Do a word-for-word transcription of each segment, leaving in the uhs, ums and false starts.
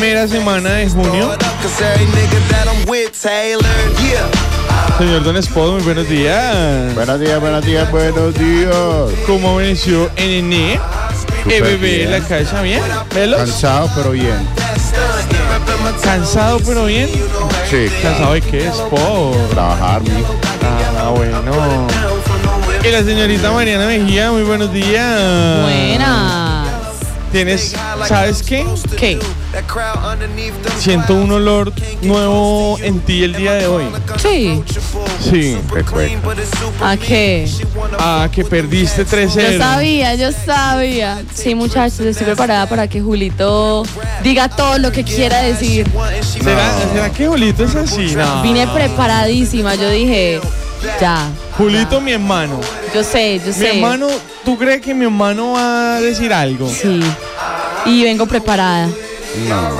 Primera semana de junio. Señor Don Spot, muy buenos días. Buenos días, buenos días, buenos días. ¿Cómo amaneció en E? ¿El bebé en la casa bien? ¿Velos? Cansado, pero bien. ¿Cansado pero bien? Sí. ¿Cansado de qué, Spot? Trabajar, mijo. Ah, bueno. Y la señorita Mariana Mejía, muy buenos días. Buenas. Tienes, ¿sabes qué? ¿Qué? Siento un olor nuevo en ti el día de hoy. Sí. Sí. ¿A qué? Ah, que perdiste tres cero. Yo sabía, yo sabía. Sí, muchachos, estoy preparada para que Julito diga todo lo que quiera decir. ¿Será, ¿será que Julito es así? No. Vine preparadísima, yo dije, ya. Julito, mi hermano. Yo sé, yo Mi sé. hermano, ¿tú crees que mi hermano va a decir algo? Sí. Y vengo preparada. No.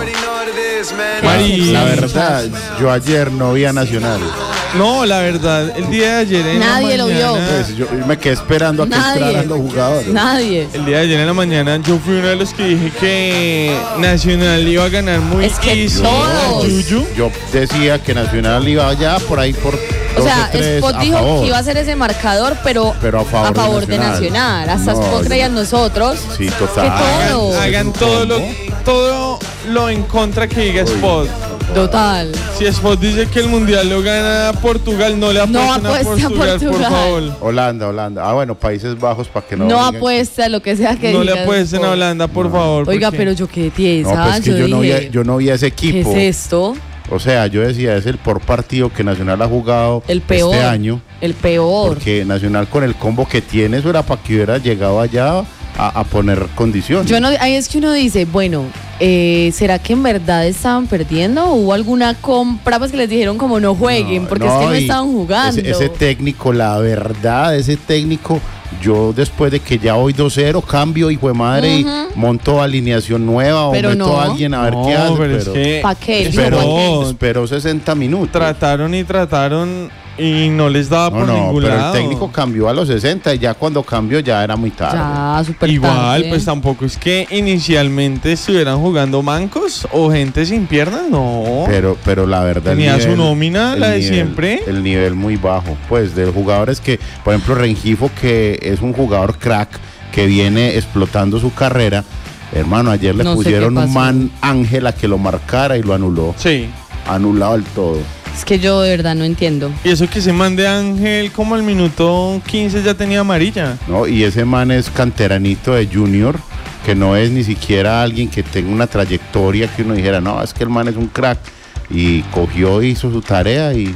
Mari, La verdad, yo ayer no vi a Nacional. No, la verdad, el día de ayer en Nadie la lo vio. mañana, Pues yo me quedé esperando a que Nadie. entraran los jugadores. Nadie. El día de ayer en la mañana yo fui uno de los que dije que Nacional iba a ganar muy Es que easy. todos. Yuyu. Yo decía que Nacional iba allá por ahí por O sea, doce tres Spot a dijo favor. que iba a ser ese marcador, pero, Pero a favor de de Nacional. Nacional. Hasta No, Spot yo- creía en nosotros. Sí, Que total. todo. Hagan, hagan todo lo todo lo en contra que diga Spot. Total. Si Spot dice que el mundial lo gana Portugal, no le No apuesten a apueste a Portugal, por Portugal. favor. Holanda, Holanda. Ah, bueno, Países Bajos para que no. No digan- apuesta lo que sea que No diga le apuesten Spot. a Holanda, por favor. Oiga, porque- pero yo qué tiesa. No, pues que yo, yo, no vi, dije, a- yo no vi a ese ¿qué equipo. es esto? O sea, yo decía, es el peor partido que Nacional ha jugado El peor. este año. El peor. Porque Nacional con el combo que tiene, eso era para que hubiera llegado allá a, a poner condiciones. Yo no, ahí es que uno dice, bueno, eh, ¿será que en verdad estaban perdiendo? ¿O hubo alguna compra pues que les dijeron como no jueguen? porque es que no y estaban jugando. Ese, ese técnico, la verdad, ese técnico, yo después de que ya voy dos cero, cambio, hijo de madre, y monto alineación nueva o Pero meto no. a alguien a ver No, qué hace. pero es Pero, que ¿Pa' qué? esperó, ¿Pa' qué? esperó sesenta minutos. trataron y trataron y no les daba No, por no, ningún pero lado. el técnico cambió a los sesenta y ya cuando cambió ya era muy tarde. Ya, súper Igual, tarde. pues tampoco es que inicialmente estuvieran jugando mancos o gente sin piernas, no. Pero, pero la verdad. el Tenía su nivel- nómina, el la de nivel- siempre. El nivel muy bajo. Pues de los jugadores que, por ejemplo, Rengifo, que es un jugador crack, que viene explotando su carrera. Hermano, ayer le No sé pusieron qué un pasó. man Ángel a que lo marcara y lo anuló. Sí. Anulado del todo. Es que yo de verdad no entiendo. Y eso que se mande Ángel como al minuto quince ya tenía amarilla. ¿No? Y ese man es canteranito de Junior, que no es ni siquiera alguien que tenga una trayectoria que uno dijera, no, es que el man es un crack. Y cogió, hizo su tarea y.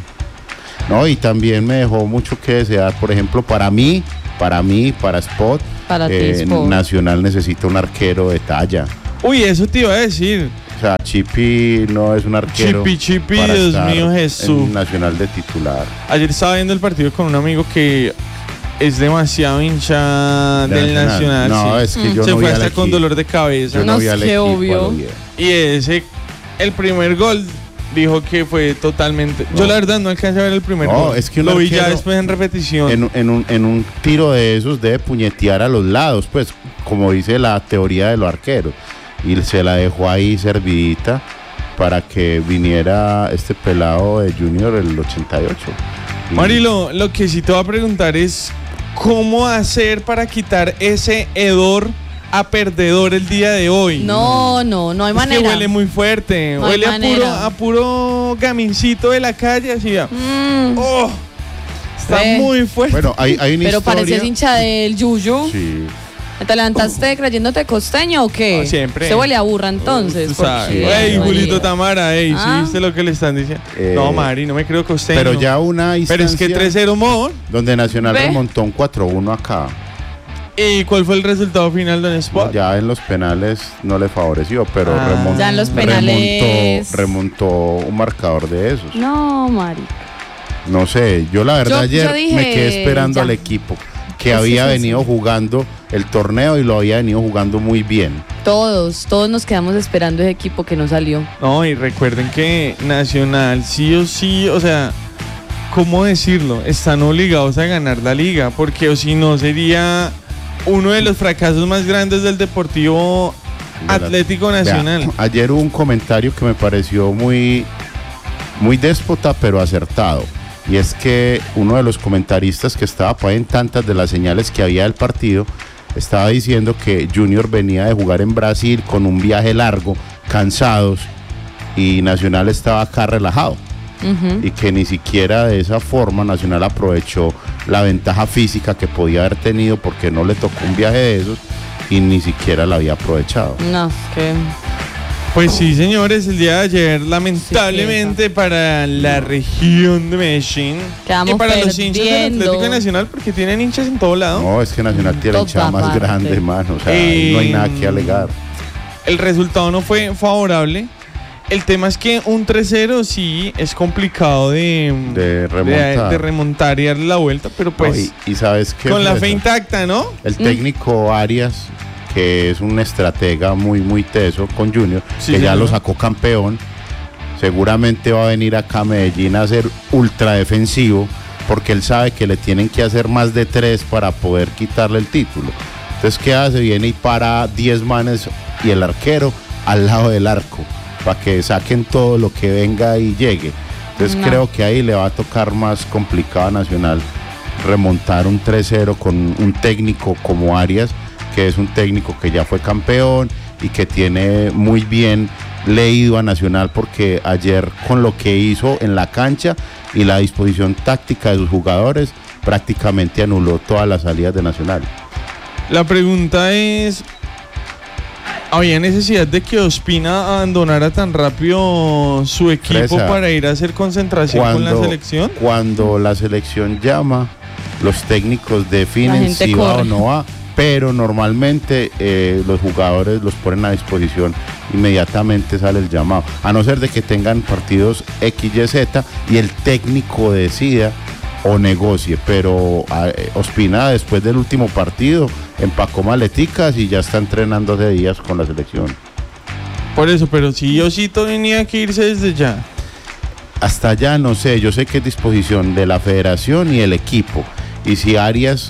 No, y también me dejó mucho que desear. Por ejemplo, para mí, para mí, para Spot, Para ti, eh, Spot. Nacional necesita un arquero de talla. Uy, eso te iba a decir. O sea, Chipi no es un arquero. Chipi, Chipi, para Dios estar mío, Jesús. en Nacional de titular. Ayer estaba viendo el partido con un amigo que es demasiado hincha De del Nacional. No, sí. es que yo Se no fue vi al hasta con equipo. dolor de cabeza. Yo no, No, vi al es que equipo, obvio. a lo bien. Y ese, el primer gol, dijo que fue totalmente. No. Yo la verdad no alcancé a ver el primer No, gol. es que un lo vi ya arquero- después en repetición. En, un- en un, en un tiro de esos debe puñetear a los lados, pues, como dice la teoría de los arqueros. Y se la dejó ahí servidita para que viniera este pelado de Junior el ochenta y ocho. Y- Marilo, lo que sí te voy a preguntar es cómo hacer para quitar ese hedor a perdedor el día de hoy. No, no, no hay Es manera. que huele muy fuerte. No hay huele a puro, manera. a puro gamincito de la calle, así ya. Mm, Oh, está Ve. muy fuerte. Bueno, hay, hay una pero historia. pareces hincha del Yuyu. Sí. ¿Te levantaste creyéndote costeño o qué? Ah, siempre. Se huele a burra entonces. Tú sabes. porque- Ey, Julito Tamara, ey, ¿sí Ah. viste lo que le están diciendo? Eh, no, Mari, no me creo costeño. Pero ya una Pero es que instancia tres cero more. donde Nacional Ve. remontó un cuatro uno acá. ¿Y cuál fue el resultado final de Spot? Ya en los penales no le favoreció, pero Ah. remontó, Ya en los penales. remontó, remontó un marcador de esos. No, Mari. No sé, yo la verdad Yo- ayer yo dije, me quedé esperando ya. al equipo que Sí, había sí, venido sí. jugando el torneo y lo había venido jugando muy bien. Todos, todos nos quedamos esperando ese equipo que no salió. No, y recuerden que Nacional sí o sí, o sea, ¿cómo decirlo? Están obligados a ganar la liga, porque o si no sería uno de los fracasos más grandes del Deportivo Atlético Nacional. Vea, ayer hubo un comentario que me pareció muy, muy déspota, pero acertado. Y es que uno de los comentaristas que estaba pues, en tantas de las señales que había del partido, estaba diciendo que Junior venía de jugar en Brasil con un viaje largo, cansados, y Nacional estaba acá relajado. Uh-huh. Y que ni siquiera de esa forma Nacional aprovechó la ventaja física que podía haber tenido porque no le tocó un viaje de esos y ni siquiera la había aprovechado. No, es que... Pues sí, señores, el día de ayer, lamentablemente sí, para la región de Medellín Quedamos y para perdiendo. los hinchas del Atlético Nacional, porque tienen hinchas en todo lado. No, es que Nacional tiene la hinchada más parte. grande, hermano. O sea, eh, no hay nada que alegar. El resultado no fue favorable. El tema es que un tres cero sí es complicado de, de, remontar. de, de remontar y darle la vuelta, pero pues no, y, y sabes qué con la eso? fe intacta, ¿no? El técnico Arias, que es un estratega muy, muy teso con Junior, sí, que ya señor. Lo sacó campeón, seguramente va a venir acá a Medellín a ser ultra defensivo, porque él sabe que le tienen que hacer más de tres para poder quitarle el título. Entonces, ¿qué hace? Viene y para diez manes y el arquero al lado del arco, para que saquen todo lo que venga y llegue. Entonces no. Creo que ahí le va a tocar más complicado a Nacional remontar un tres cero con un técnico como Arias, que es un técnico que ya fue campeón y que tiene muy bien leído a Nacional, porque ayer con lo que hizo en la cancha y la disposición táctica de sus jugadores prácticamente anuló todas las salidas de Nacional. La pregunta es, ¿había necesidad de que Ospina abandonara tan rápido su equipo Fresa, para ir a hacer concentración cuando, con la selección? Cuando la selección llama, los técnicos definen si corre. va o no va, pero normalmente eh, los jugadores los ponen a disposición, inmediatamente sale el llamado, a no ser de que tengan partidos X Y Z y el técnico decida o negocie, pero eh, Ospina después del último partido empacó maleticas y ya está entrenando hace días con la selección. Por eso, pero si Osito tenía que irse desde ya. Hasta allá no sé, yo sé que es disposición de la federación y el equipo, y si Arias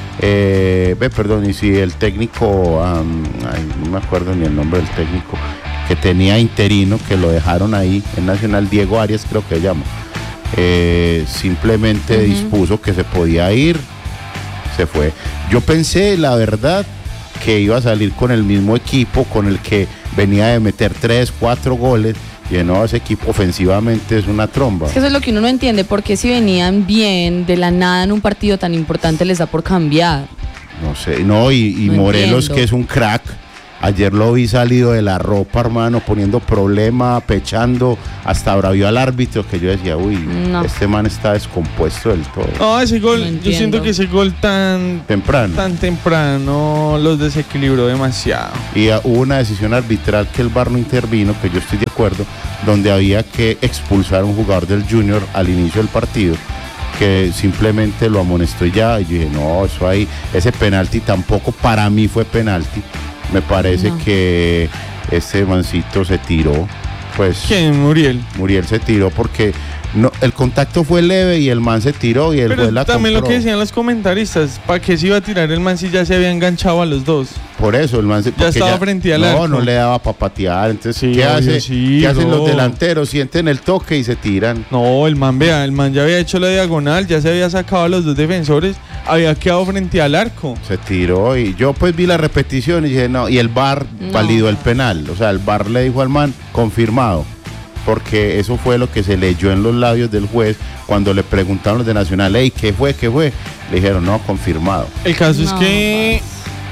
eh, eh, perdón, y si el técnico um, ay, no me acuerdo ni el nombre del técnico que tenía interino, que lo dejaron ahí en Nacional, Diego Arias creo que se llama, eh, simplemente uh-huh. dispuso que se podía ir, se fue. Yo pensé, la verdad, que iba a salir con el mismo equipo con el que venía de meter tres, cuatro goles. Y no, ese equipo ofensivamente es una tromba. Es que eso es lo que uno no entiende, porque si venían bien de la nada en un partido tan importante les da por cambiar. No sé, no, y, y no Morelos, entiendo. Que es un crack. Ayer lo vi salido de la ropa, hermano, poniendo problema, pechando, hasta bravió al árbitro, que yo decía, uy, no. Este man está descompuesto del todo. No, ese gol, no yo siento que ese gol tan temprano, tan temprano los desequilibró demasiado. Y uh, hubo una decisión arbitral que el V A R no intervino, que yo estoy de acuerdo, donde había que expulsar a un jugador del Junior al inicio del partido, que simplemente lo amonestó y ya, y yo dije, no, eso ahí, ese penalti tampoco para mí fue penalti. Me parece no. que ese mancito se tiró, pues... ¿Quién? Muriel. Muriel se tiró porque no, el contacto fue leve y el man se tiró y el Pero juez la también compró. Lo que decían los comentaristas, ¿para qué se iba a tirar el man si ya se había enganchado a los dos? Por eso, el man se... Ya estaba ya, frente al no, arco. No, no le daba para patear, entonces sí, ¿qué, obvio, hace, sí, ¿qué hacen no. los delanteros? Sienten el toque y se tiran. No, el man, vea, el man ya había hecho la diagonal, ya se había sacado a los dos defensores, había quedado frente al arco. Se tiró y yo pues vi la repetición y dije, no, y el V A R no. validó el penal, o sea, el V A R le dijo al man, confirmado, porque eso fue lo que se leyó en los labios del juez cuando le preguntaron los de Nacional, hey, ¿qué fue? ¿Qué fue? Le dijeron, no, confirmado. El caso no, es que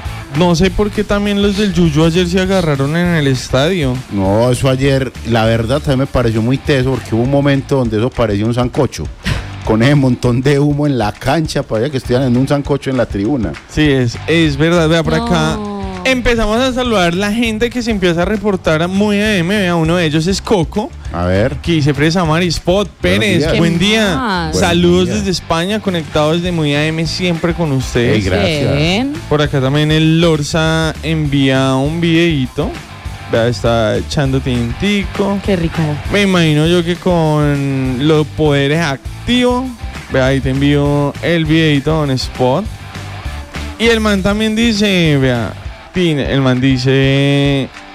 no sé por qué también los del Yuyu ayer se agarraron en el estadio. No, eso ayer, la verdad, también me pareció muy teso, porque hubo un momento donde eso parecía un sancocho, con ese montón de humo en la cancha, parecía que estuvieran en un sancocho en la tribuna. Sí, es, es verdad, vea por no. acá. Empezamos a saludar la gente que se empieza a reportar muy A M. Vea, uno de ellos es Coco. A ver. Que dice Presa Marispot Pérez. Buen día. Más? Saludos día. desde España, conectados desde Muy A M siempre con ustedes. Hey, gracias. Bien. Por acá también el Lorza envía un videíto. Vea, está echando tintico. Qué rico. Me imagino yo que con los poderes activos. Vea, ahí te envío el videíto en Spot. Y el man también dice, vea, el man dice,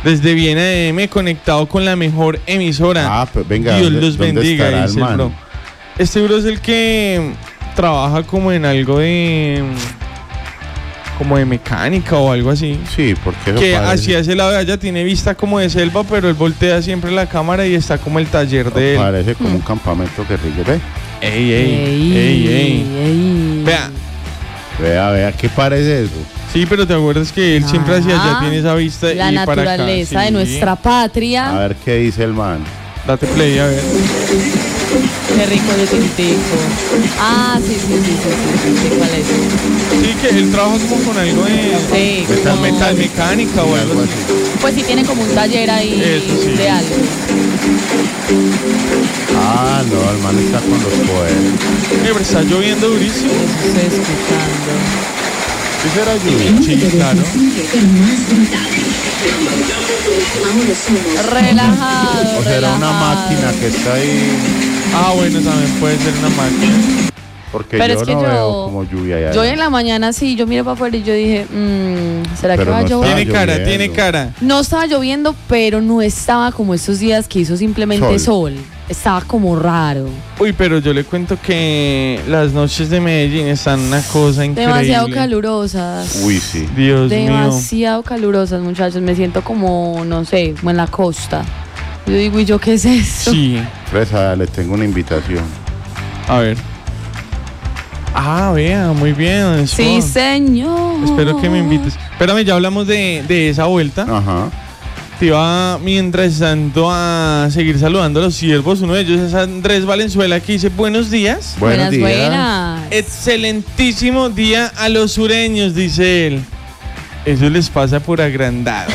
Desde Viena M, conectado con la mejor emisora. Ah, pues venga, Dios ¿dónde- los dónde bendiga, estará el dice el man? bro. Este bro es el que trabaja como en algo de... como de mecánica o algo así. Sí, porque eso Que parece, hacia ese lado de allá tiene vista como de selva, pero él voltea siempre la cámara y está como el taller de él. parece como un campamento guerrillero. Ve, Ey, ey, ey, ey. ey. Vea, vea, vea, ¿qué parece eso? sí, pero te acuerdas que él siempre hacia allá Ah, tiene esa vista La y para acá. naturaleza de Sí. nuestra A patria. ver qué dice el man. Date play, a ver. Qué rico de tintico. Ah, sí, sí, sí, sí, sí, sí, sí, ¿cuál es? Sí, que él trabaja como con algo de Sí, metal, como- metal mecánica o algo así. Pues sí tiene como un taller ahí Eso sí. de algo. Ah, no, el man está con los poderes. Eh, pero está lloviendo durísimo. Eso estoy escuchando. ¿Qué será lluvia? Sí, claro. Relajado, O será una relajado. máquina que está ahí. Ah, bueno, también puede ser una máquina. Porque Pero yo es que no yo- veo como lluvia allá. Yo en la mañana sí, yo miré para afuera y yo dije, mmm, ¿será Pero que va a no llover? está Tiene cara, lloviendo. tiene cara. No estaba lloviendo, pero no estaba como estos días que hizo simplemente sol. Sol. Estaba como raro. Uy, pero yo le cuento que las noches de Medellín están una cosa increíble. Demasiado calurosas. Uy, sí. Dios mío. Demasiado calurosas, muchachos. Me siento como, no sé, como en la costa. Yo digo, ¿y yo qué es eso? Sí. Fresa, le tengo una invitación. A ver. Ah, vea, muy bien. Sí, Sport. señor. Espero que me invites. Espérame, ya hablamos de, de esa vuelta. Ajá. Te iba mientras tanto a seguir saludando a los siervos. Uno de ellos es Andrés Valenzuela, que dice buenos días. Buenos Buenas, días. buenas. Excelentísimo día a los sureños, dice él. Eso les pasa por agrandados.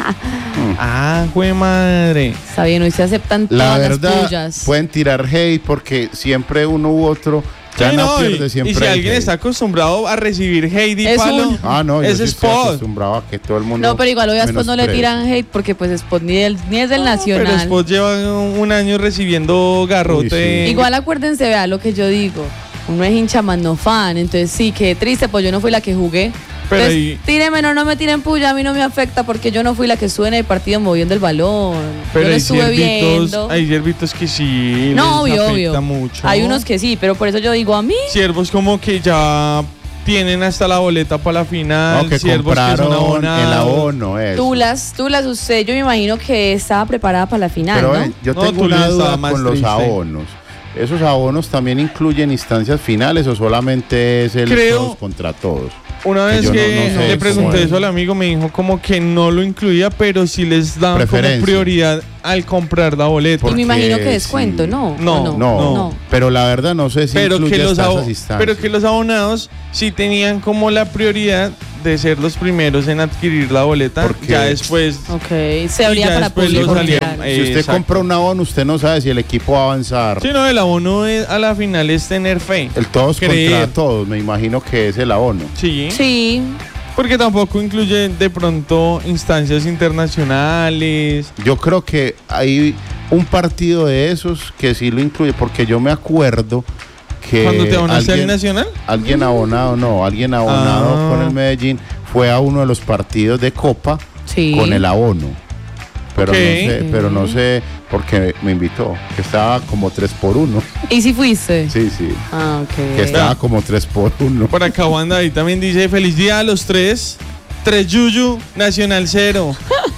Ah, jue madre. Está bien, hoy se aceptan La todas las verdad, pullas. pueden tirar hate porque siempre uno u otro Sí, gana, no, pierde y, siempre. y si hay alguien hate. está acostumbrado a recibir hate y Es palo, un- Ah, no, yo es sí estoy spot. acostumbrado a que todo el mundo. No, pero igual hoy a Spot no le menosprecie. tiran hate porque pues Spot ni, del- ni es del Nacional. Pero Spot lleva un, un año recibiendo garrote. Uy, sí. Igual acuérdense, vea lo que yo digo. Uno es hincha más no fan, entonces sí, qué triste, pues yo no fui la que jugué. Pero Entonces, ahí- tíreme, no, no me tiren puya, a mí no me afecta porque yo no fui la que estuve en el partido moviendo el balón. Pero yo lo hay estuve siervitos, viendo. hay siervitos que sí No, les obvio, afecta obvio. mucho. Hay unos que sí, pero por eso yo digo a mí. Siervos como que ya tienen hasta la boleta para la final. No, que siervos que son compraron abonados. el abono, eso. Tulas, Tulas, usted, yo me imagino que estaba preparada para la final, Pero ¿no? ven, yo No, tengo tú le una estaba duda más con los triste. abonos. ¿Esos abonos también incluyen instancias finales o solamente es el Creo- todos contra todos? Una Que vez yo no- que no sé le pregunté cómo es. eso al amigo, me dijo como que no lo incluía, pero sí les daban como Preferencia. prioridad al comprar la boleta. Y me imagino que porque descuento, sí. ¿no? No, ¿O No, no. pero la verdad no sé si pero, incluye que los hasta abo- esas instancias. pero que los abonados sí tenían como la prioridad de ser los primeros en adquirir la boleta. Porque- Ya después. Ok, se y abría ya para después lo público. salían, general. eh, Si usted exacto. compra un abono, usted no sabe si el equipo va a avanzar. Sí, no, el abono es- a la final es tener fe. El todos Creer. contra todos, me imagino que es el abono. Sí. Sí, Porque tampoco incluye de pronto instancias internacionales. Yo creo que hay un partido de esos que sí lo incluye, porque yo me acuerdo que Cuando te abonaste al alguien, Nacional. alguien abonado, no, alguien abonado Ah. con el Medellín fue a uno de los partidos de Copa sí. con el abono. Pero Ok. no sé, pero no sé porque me invitó, que estaba como tres por uno. ¿Y si fuiste? Sí, sí. Ah, ok. Que estaba como tres por uno. Por acá Wanda ahí también dice feliz día a los tres. Tres Yuyu, Nacional cero.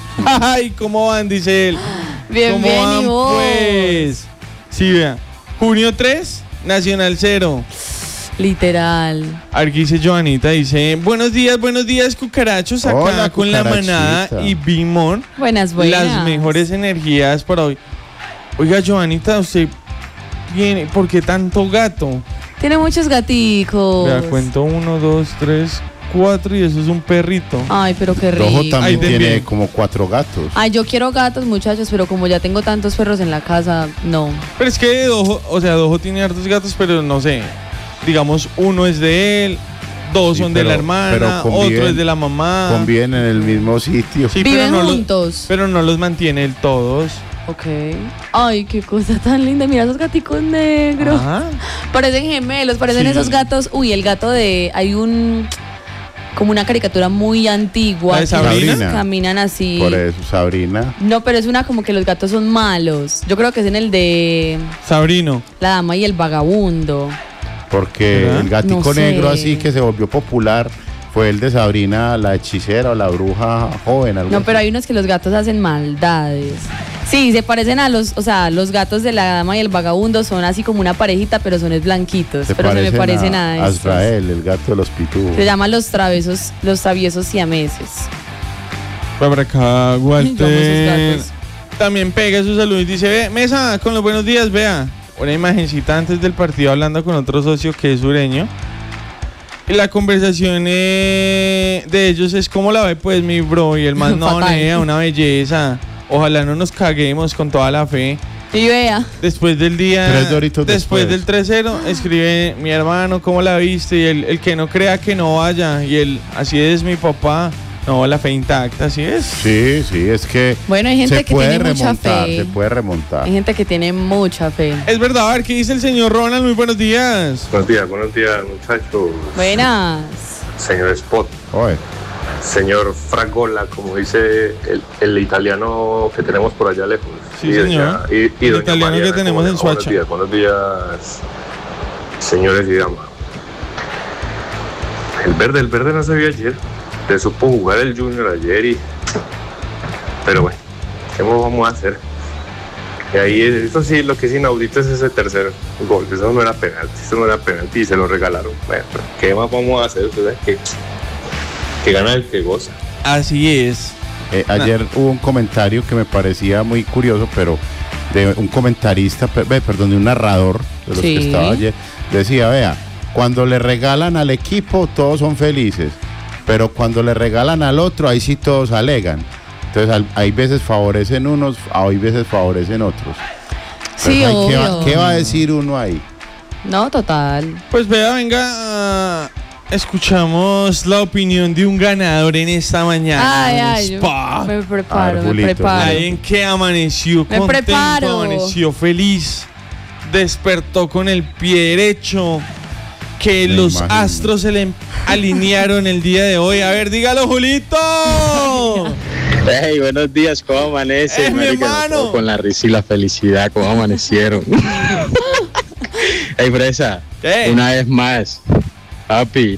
Ay, ¿cómo van? Dice él. Bien, ¿Cómo bien, van, y vos? pues? Sí, vea. Junio tres, Nacional cero. Literal. Aquí dice Joanita, dice, buenos días, buenos días, cucarachos, acá Hola, con la manada cucarachita. y Bimon. Buenas, buenas. Las mejores energías para hoy. Oiga, Joanita, usted tiene, ¿por qué tanto gato? Tiene muchos gaticos. Vea, cuento uno, dos, tres, cuatro y eso es un perrito. Ay, pero qué rico. Rojo Ahí también te tiene envié. como cuatro gatos. Ay, yo quiero gatos, muchachos, pero como ya tengo tantos perros en la casa, no. Pero es que Dojo, o sea, Dojo tiene hartos gatos, pero no sé. Digamos, uno es de él, dos Sí, son pero- de la hermana, pero conviven- otro es de la mamá. Conviven en el mismo sitio. Sí, Viven pero no, los, juntos. pero no los mantiene él todos. Ok. Ay, qué cosa tan linda. Mira esos gaticos negros. Ajá. Parecen gemelos, parecen Sí. esos gatos. Uy, el gato de. Hay un. como una caricatura muy antigua. ¿La de Sabrina? Que caminan así. Por eso, Sabrina. No, pero es una como que los gatos son malos. Yo creo que es en el de Sabrino. La dama y el vagabundo. Porque ¿verdad? el gatico No sé. negro así que se volvió popular fue el de Sabrina, la hechicera o la bruja joven. Algo No, así. pero hay unos que los gatos hacen maldades. Sí, se parecen a los, o sea, los gatos de la dama y el vagabundo son así como una parejita, pero son es blanquitos. Se pero se me parecen a, a estos. Azrael, el gato de los pitujos. Se llaman los traviesos, los traviesos siameses. Por acá, Yo amo Walter. esos gatos. También pega su salud y dice, ve, Mesa, con los buenos días, vea. Una imagencita antes del partido hablando con otro socio que es sureño. Y la conversación eh, de ellos es como la ve pues mi bro. Y el man, no, Fatal. nea, una belleza. Ojalá no nos caguemos con toda la fe. Y vea, Después del día, Tres doritos después, después. del tres cero, escribe mi hermano, ¿cómo la viste? Y el, el que no crea que no vaya. Y el, así es mi papá. No, la fe intacta, así es. Sí, sí, es que bueno, hay gente se que puede tiene mucha remontar, fe. se puede remontar. Hay gente que tiene mucha fe. Es verdad, a ver, ¿qué dice el señor Ronald? Muy buenos días. Buenos días, buenos días, muchachos. Buenas. Señor Spot, Oye, señor Fragola, como dice el, el italiano que tenemos por allá lejos. Sí, Y señor. y- y El doña italiano Mariana, que tenemos ¿cómo en le va? Buenos Suacha. días, buenos días, señores y damas. El verde, el verde no se vio ayer. Le supo jugar el Junior ayer y... Pero bueno, ¿qué más vamos a hacer? Y ahí, eso sí, lo que es inaudito es ese tercer gol. Eso no era penalti, eso no era penalti y se lo regalaron. Bueno, pero ¿qué más vamos a hacer? O sea, que, que gana el que goza. Así es. eh, ayer hubo un comentario que me parecía muy curioso, pero de un comentarista, per- ve, perdón, de un narrador de los Sí. que estaba ayer, decía, vea, cuando le regalan al equipo todos son felices, pero cuando le regalan al otro, ahí sí todos alegan. Entonces, al- hay veces favorecen unos, hay veces favorecen otros. Sí, Entonces, ¿qué, va, obvio. qué va a decir uno ahí? No, total. Pues vea, venga, ah, escuchamos la opinión de un ganador en esta mañana. Ay, en ay, yo Spa. me preparo, me Arbolito, preparo. Ahí en que amaneció Me contento, preparo. amaneció feliz, despertó con el pie derecho, que Me los imagino. astros se le alinearon el día de hoy. A ver, dígalo, Julito. Hey, buenos días, ¿cómo amanece? ¡Eh, mi hermano! Con la risa y la felicidad, ¿cómo amanecieron? Hey, Fresa, ¿Qué? una vez más, papi.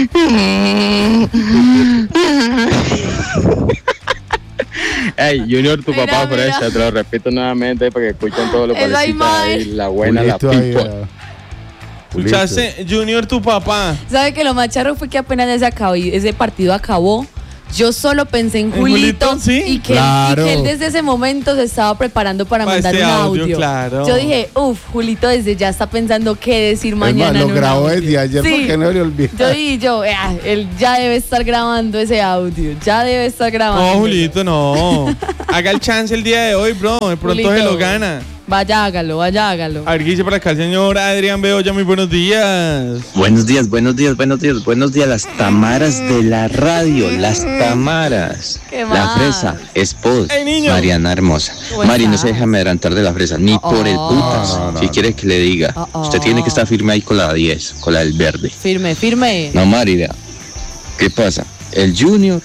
Hey, Junior, tu Mira, papá, mira. Fresa, te lo repito nuevamente para que escuchen todo lo Esa parecido imagen. ahí, la buena, la Julito ahí, pipa. vea. Julito. Escuchaste, Junior, tu papá. ¿Sabe que lo más charro fue que apenas ese, acabó, ese partido acabó? Yo solo pensé en ¿En Julito, Julito? Sí. y, que, Claro. y que él desde ese momento se estaba preparando para Para mandar este un audio, audio. claro. Yo dije, uff, Julito desde ya está pensando qué decir Es más, mañana. lo en un grabó audio. desde ayer Sí. porque no le olvidó. Yo dije, yo, "Ah, él ya debe estar grabando ese audio, ya debe estar grabando. No, Julito, no. Haga el chance el día de hoy, bro. De pronto Julito. se lo gana. Vaya, hágalo, vaya, hágalo. A ver, ¿qué dice por acá el señor Adrián Beoya? Muy buenos días. Buenos días, buenos días, buenos días, buenos días, las tamaras de la radio, las tamaras. ¿Qué La más? fresa, esposa, ¡Ey, niño! Mariana hermosa. ¿Cómo Mari, no estás? se deja amedrantar de la fresa, ni Oh, por el oh. putas. No, no, no, si no. quiere que le diga, Oh, oh. usted tiene que estar firme ahí con la diez, con la del verde. Firme, firme. No, Mari, vea, ¿qué pasa? El Junior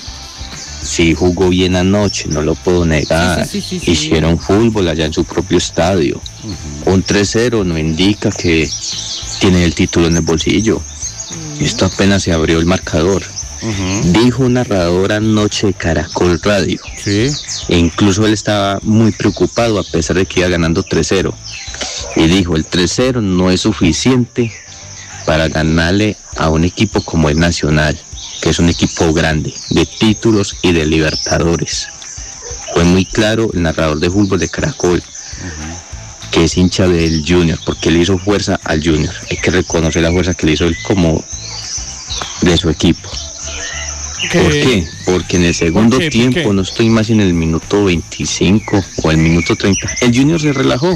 sí jugó bien anoche, no lo puedo negar. Sí, sí, sí, sí, sí. Hicieron fútbol allá en su propio estadio. Un tres cero no indica que tiene el título en el bolsillo. Esto apenas se abrió el marcador. Ujú. Dijo un narrador anoche de Caracol Radio. Sí. E incluso él estaba muy preocupado a pesar de que iba ganando tres cero. Y dijo, el tres cero no es suficiente para ganarle a un equipo como el Nacional, que es un equipo grande, de títulos y de Libertadores. Fue muy claro el narrador de fútbol de Caracol, que es hincha del Junior, porque le hizo fuerza al Junior. Hay que reconocer la fuerza que le hizo él como de su equipo. ¿Por qué? Porque en el segundo ¿Por qué? ¿Por tiempo, qué? no estoy más en el minuto veinticinco o el minuto treinta, el Junior se relajó.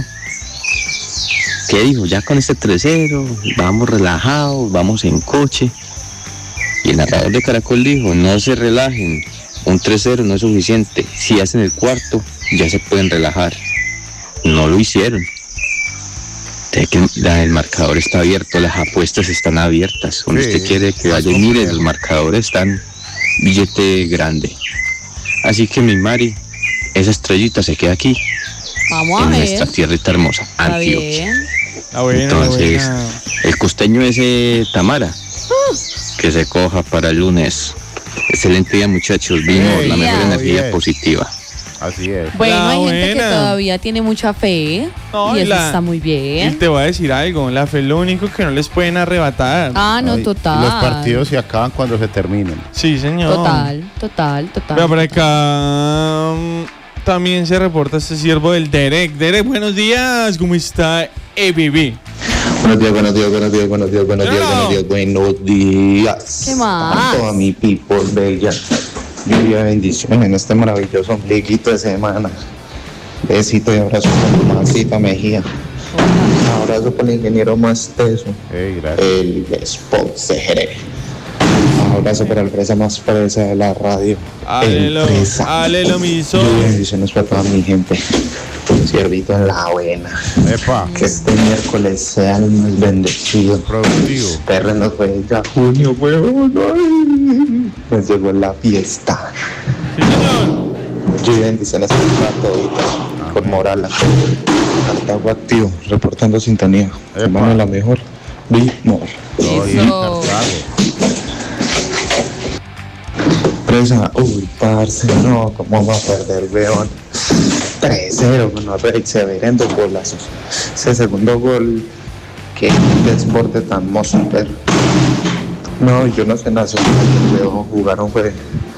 ¿Qué dijo? Ya con este tres cero, vamos relajados, vamos en coche. Y el narrador de Caracol dijo, no se relajen, un tres cero no es suficiente. Si hacen el cuarto, ya se pueden relajar. No lo hicieron. Usted que la- el marcador está abierto, las apuestas están abiertas. Cuando Sí, usted quiere que más vaya y mire, complejo. los marcadores están billete grande. Así que mi Mari, esa estrellita se queda aquí, Vamos a en ver. nuestra tierrita hermosa, Está Antioquia. bien. La buena, Entonces, la buena. el costeño ese Tamara, que se coja para el lunes. Excelente día, muchachos. Vino Ey, la mejor ya. energía Bien. positiva. Así es. Bueno, La hay gente que buena. todavía tiene mucha fe. No, y y eso la- está muy Y bien. te voy a decir algo, la fe es lo único que no les pueden arrebatar. Ah, no, Ay, total. Los partidos se acaban cuando se terminen. Sí, señor. Total, total, total. Vea, por total. acá mm, también se reporta este siervo del Derek. Derek, buenos días, ¿cómo está E B B? Buenos días, buenos días, buenos días, buenos días, buenos días, Claro. buenos días, buenos días. ¿Qué más? A toda mi people bella. Lluvia de bendición en este maravilloso ombliguito de semana. Besito y abrazo con Maxita Mejía. Un abrazo para el ingeniero más teso, Ey, gracias. el esposo Jerez. Un abrazo para el presa más presa de la radio. Alelo, el presa. alelo, miso. Lluvia de bendiciones para toda mi gente. Ciervito en la buena. Epa, Que este miércoles sea el más bendecido. productivo. Perra nos fue ya junio, huevón. Ay, nos llegó la fiesta. Sí, señor. Yo bendiciones para toditos. Por moral. Cartago activo, reportando sintonía. Epa. Semana la mejor. Bimor. Todo bien, Eso. Cartago. Presa, uy, parce, no, ¿cómo va a perder, weón? tres cero, no, se verán dos golazos. Ese segundo gol, qué deporte tan mozo, pero. No, yo no sé nacional, weón, jugaron, fue.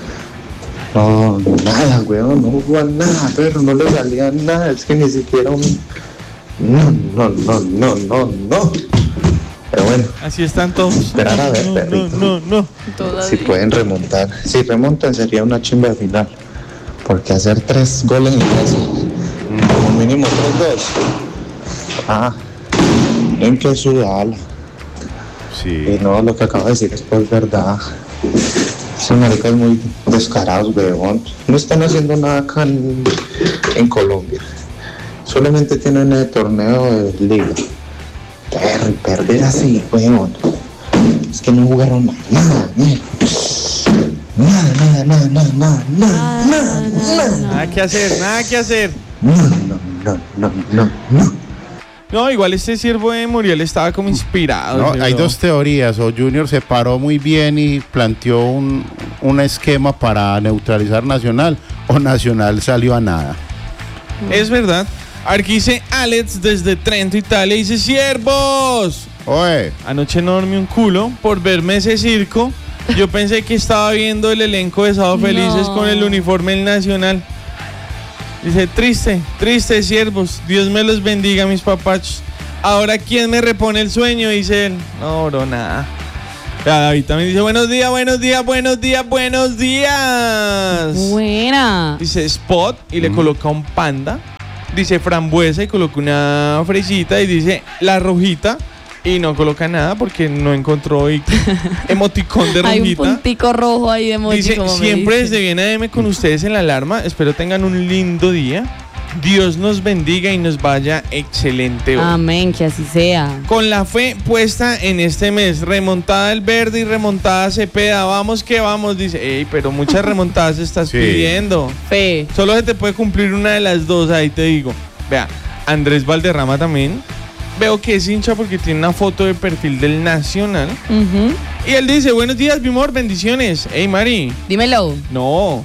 No, nada, weón, no jugaban nada, pero no le salía nada, es que ni siquiera un. No, no, no, no, no, no. Pero bueno, Así están todos. esperar a ver, No, no, perrito. no, no. Todavía. Si pueden remontar. Si remontan sería una chimba de final. Porque hacer tres goles en casa, como mínimo tres dos. Ah, en que sudarla. Sí. Y no, lo que acabo de decir es pues verdad. Esos maricas muy descarados, weón. No están haciendo nada acá en, en Colombia. Solamente tienen el torneo de liga. Perro, y perder así, weón. Es que no jugaron nada, nada, nada. Nada, nada, nada, nada, nada, nada, nada, nada. Nada que hacer, nada que hacer. No, no, no, no, no, no. No, igual este siervo de Muriel estaba como inspirado. No, pero- hay dos teorías. O Junior se paró muy bien y planteó un, un esquema para neutralizar Nacional, o Nacional salió a nada. Es verdad. Aquí dice Alex desde Trento, Italia. Dice, siervos. Oye, Anoche no dormí un culo por verme ese circo. Yo pensé que estaba viendo el elenco de Sábado Felices No. con el uniforme del Nacional. Dice, triste, triste, siervos. Dios me los bendiga, mis papachos. Ahora, ¿quién me repone el sueño? Dice él. No, bro, nada. Ya, David también dice, buenos días, buenos días, buenos días, buenos días. Buena. Dice Spot y le coloca un panda. Dice frambuesa y coloca una fresita y dice la rojita. Y no coloca nada porque no encontró hoy emoticón de Hay un rojita. puntico rojo ahí de emoji, Dice, como me siempre dicen. desde Viena A M con ustedes en la alarma. Espero tengan un lindo día. Dios nos bendiga y nos vaya excelente hoy. Amén, que así sea. Con la fe puesta en este mes, remontada el verde y remontada Cepeda. Vamos que vamos, dice. Ey, pero muchas remontadas estás Sí. pidiendo. Fe. Solo se te puede cumplir una de las dos, ahí te digo. Vea, Andrés Valderrama también. Veo que es hincha porque tiene una foto de perfil del Nacional. Ujú. Y él dice, buenos días, mi amor, bendiciones. Ey, Mari. Dímelo. No.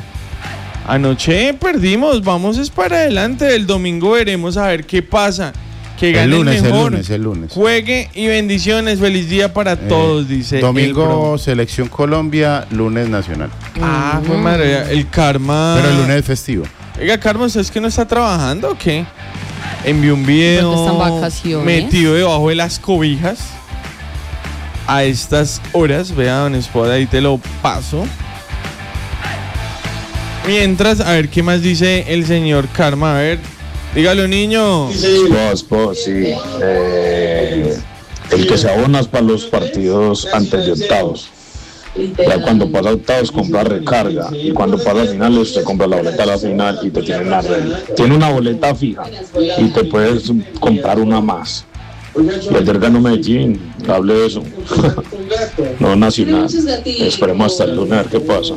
Anoche perdimos, vamos es para adelante. El domingo veremos a ver qué pasa. Que el gane lunes, el el mejor. lunes, el lunes. Juegue y bendiciones. Feliz día para Eh, todos, dice. el Domingo bro. Selección Colombia, lunes Nacional. Ah, fue madre, el karma. Pero el lunes es festivo. Oiga, Carmen, ¿usted es que no está trabajando o qué? Envió un video Porque está en vacaciones. metido debajo de las cobijas a estas horas. Vea, don Spot, ahí te lo paso. Mientras, a ver qué más dice el señor Karma. A ver, dígalo, niño. Vos, vos, sí. Eh, el que se abona es para los partidos antes de octavos. Ya cuando pasa octavos compra recarga y cuando pasa finales usted compra la boleta a la final y te tiene la red. Tiene una boleta fija y te puedes comprar una más. Y ayer ganó Medellín, hable de eso. No Nacional. Esperemos hasta el lunes a ver qué pasa.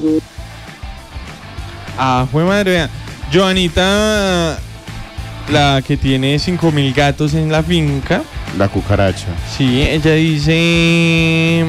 Ah, fue madre, vea. Joanita, la que tiene cinco mil gatos en la finca. La cucaracha. Sí, ella dice...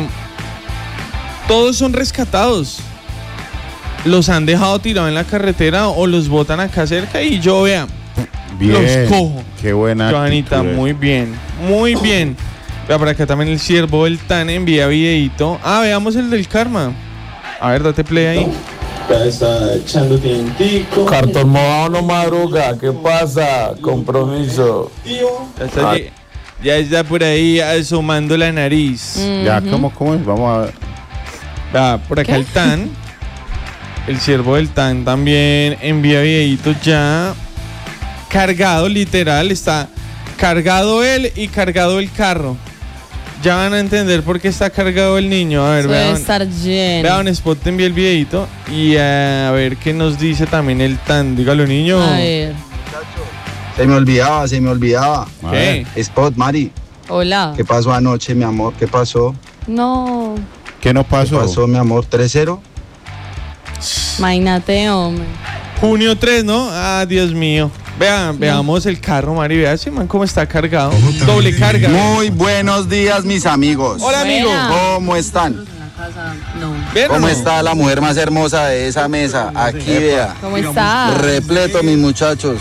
Todos son rescatados. Los han dejado tirados en la carretera o los botan acá cerca y yo, vea, Bien. los cojo. Qué buena Joanita, actitud. muy bien, muy bien. Vea, por acá también el siervo del Tan envía videito. Ah, veamos el del Karma. A ver, date play ahí. Ya está echando tientico. Cartón mojado no madruga, ¿qué pasa? Compromiso. Ya está, ah. ya está por ahí asomando la nariz. Mm. Ya, ¿cómo, cómo es? Vamos a ver. Ah, por acá ¿Qué? el Tan. El siervo del Tan también envía videitos ya. Cargado, literal. Está cargado él y cargado el carro. Ya van a entender por qué está cargado el niño. A ver, Debe vean. estar lleno. Vean, Spot te envía el videito. Y uh, a ver qué nos dice también el Tan. Dígalo, niño. A ver. Se me olvidaba, se me olvidaba. ¿Qué? Spot, Mari. Hola. ¿Qué pasó anoche, mi amor? ¿Qué pasó? No. ¿Qué nos pasó? ¿Qué pasó, mi amor? ¿tres cero? Imagínate, hombre. Junio tres, ¿no? Ah, Dios mío. Vean, veamos el carro, Mari. Vea ese man cómo está cargado. Doble carga. Muy buenos días, mis amigos. Hola, amigo. ¿Cómo están? No. ¿Ven o ¿Cómo no? está la mujer más hermosa de esa mesa? Aquí, vea. ¿Cómo está? Repleto, mis muchachos.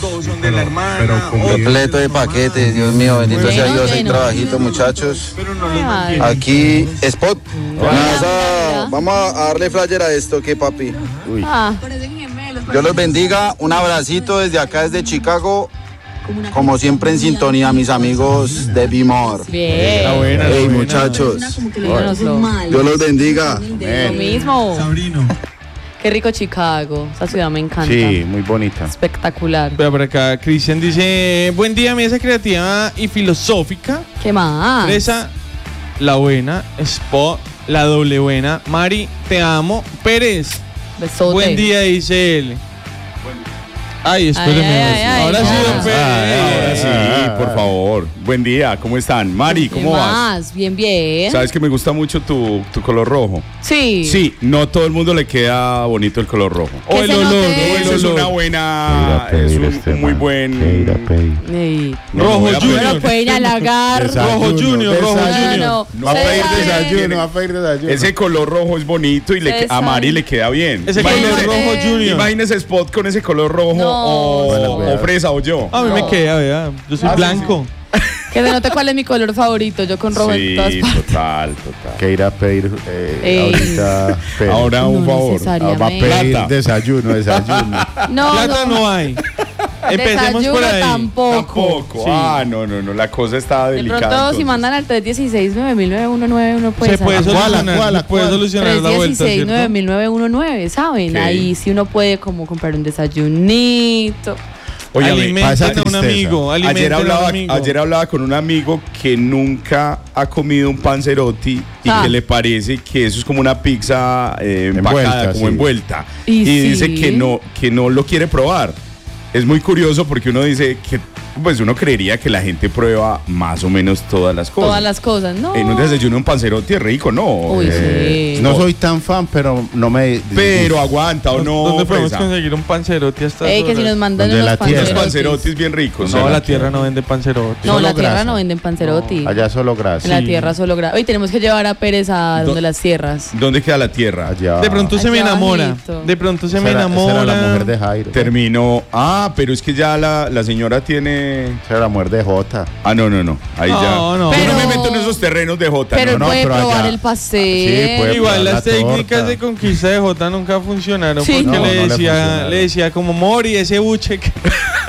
Repleto de paquetes. Dios mío, bendito sea Dios. Hay trabajito, muchachos. Ay. Aquí, Spot. Hola. Nada, vamos a darle flyer a esto, ¿qué, papi? Uy. Ah, Dios los bendiga. Un abracito desde acá, desde Chicago. Como siempre en sintonía, mis amigos de Bimor. bien. Está buena, está Hey, buena. muchachos. Díganoslo. Dios los bendiga. Lo mismo. Qué rico Chicago. Esa ciudad me encanta. Sí, muy bonita. Espectacular. Vea por acá, Cristian dice: buen día, mesa creativa y filosófica. ¿Qué más? Fresa, la buena. Spot, la doble buena. Mari, te amo. Pérez, Besote. buen día, dice él. Ay, espéreme. Ay, ay, ay, ahora sí, no. don Pérez. Ahora sí, por favor. Buen día, ¿cómo están? Mari, ¿cómo ¿Qué vas? más? Bien, bien. Sabes que me gusta mucho tu, tu color rojo. Sí. Sí, no todo el mundo le queda bonito el color rojo. Que O el se olor, note- o Eso el es olor. una buena, es un, este un muy buen... Ey. No, Rojo no voy a Junior. No lo pueden halagar. Rojo Junior, Rojo No, Junior. no, No va a Ustedes pedir saben- desayuno, va a pedir desayuno. Ese color rojo es bonito y le que- Ustedes a Mari saben. le queda bien. Ese Imagínese- color rojo Junior. Imagínese Spot con ese color rojo No. o, Bueno, o vea. fresa o yo. A mí me queda, vea. Yo soy Ah, sí, blanco. Que se note cuál es mi color favorito. Yo con rojo Sí, en todas partes. total, total. Que ir a pedir eh, Ey. ahorita. Pérez. Ahora un No favor. necesariamente. va a pedir Plata. desayuno, desayuno. No, Plata no. no hay. Empecemos Desayuno por ahí. tampoco. Tampoco. Sí. Ah, no, no, no. La cosa está De delicada. pronto, si entonces. mandan al tres uno seis, nueve mil nueve uno nueve, uno puede Se puede saber. ¿A cuál, a solucionar, cuál, a se puede cuál? solucionar tres la uno vuelta, seis, nueve ¿cierto? mil nueve uno nueve, ¿saben? Ok. Ahí sí uno puede como comprar un desayunito. Oye, Alimenten pasa a un tristeza. amigo. Alimenten ayer a un hablaba, amigo. ayer hablaba con un amigo que nunca ha comido un panzerotti y Ah. que le parece que eso es como una pizza eh, empacada, Envuelta, como sí. envuelta. Y Y, sí. dice que no, que no lo quiere probar. Es muy curioso porque uno dice que, pues uno creería que la gente prueba más o menos todas las cosas. Todas las cosas, ¿no? En un desayuno un panzerotti es rico, ¿no? Uy, Eh, sí. No soy tan fan, pero no me. Pero aguanta o no. ¿Dónde podemos fresa? conseguir un panzerotti hasta Ey, que si nos mandan Donde unos la tierra. Unos panzerotis. panzerotis bien ricos. No, ¿no? la tierra no vende panzerotti. No, Solo la tierra grasa. no venden panzerotti. Allá solo grasa. En la Sí. tierra solo grasa. Hoy tenemos que llevar a Pérez a donde las tierras. ¿Dónde queda la tierra? Allá. De pronto se me Allá enamora. abajito. De pronto se Esa me era- esa enamora. era la mujer de Jairo. Terminó. Ah, pero es que ya la, la señora tiene. Esa era la mujer de Jota. Ah, no, no, no. Ahí No, ya. no. Yo no me Pero- meto en esos terrenos de Jota. Pero no, él no. puede pero probar allá- el pastel. Sí, puede Igual probar las la técnicas torta. de conquista de Jota nunca funcionaron. Sí. Porque No, le, no le decía, funcionaron. le decía como Mori, ese buche que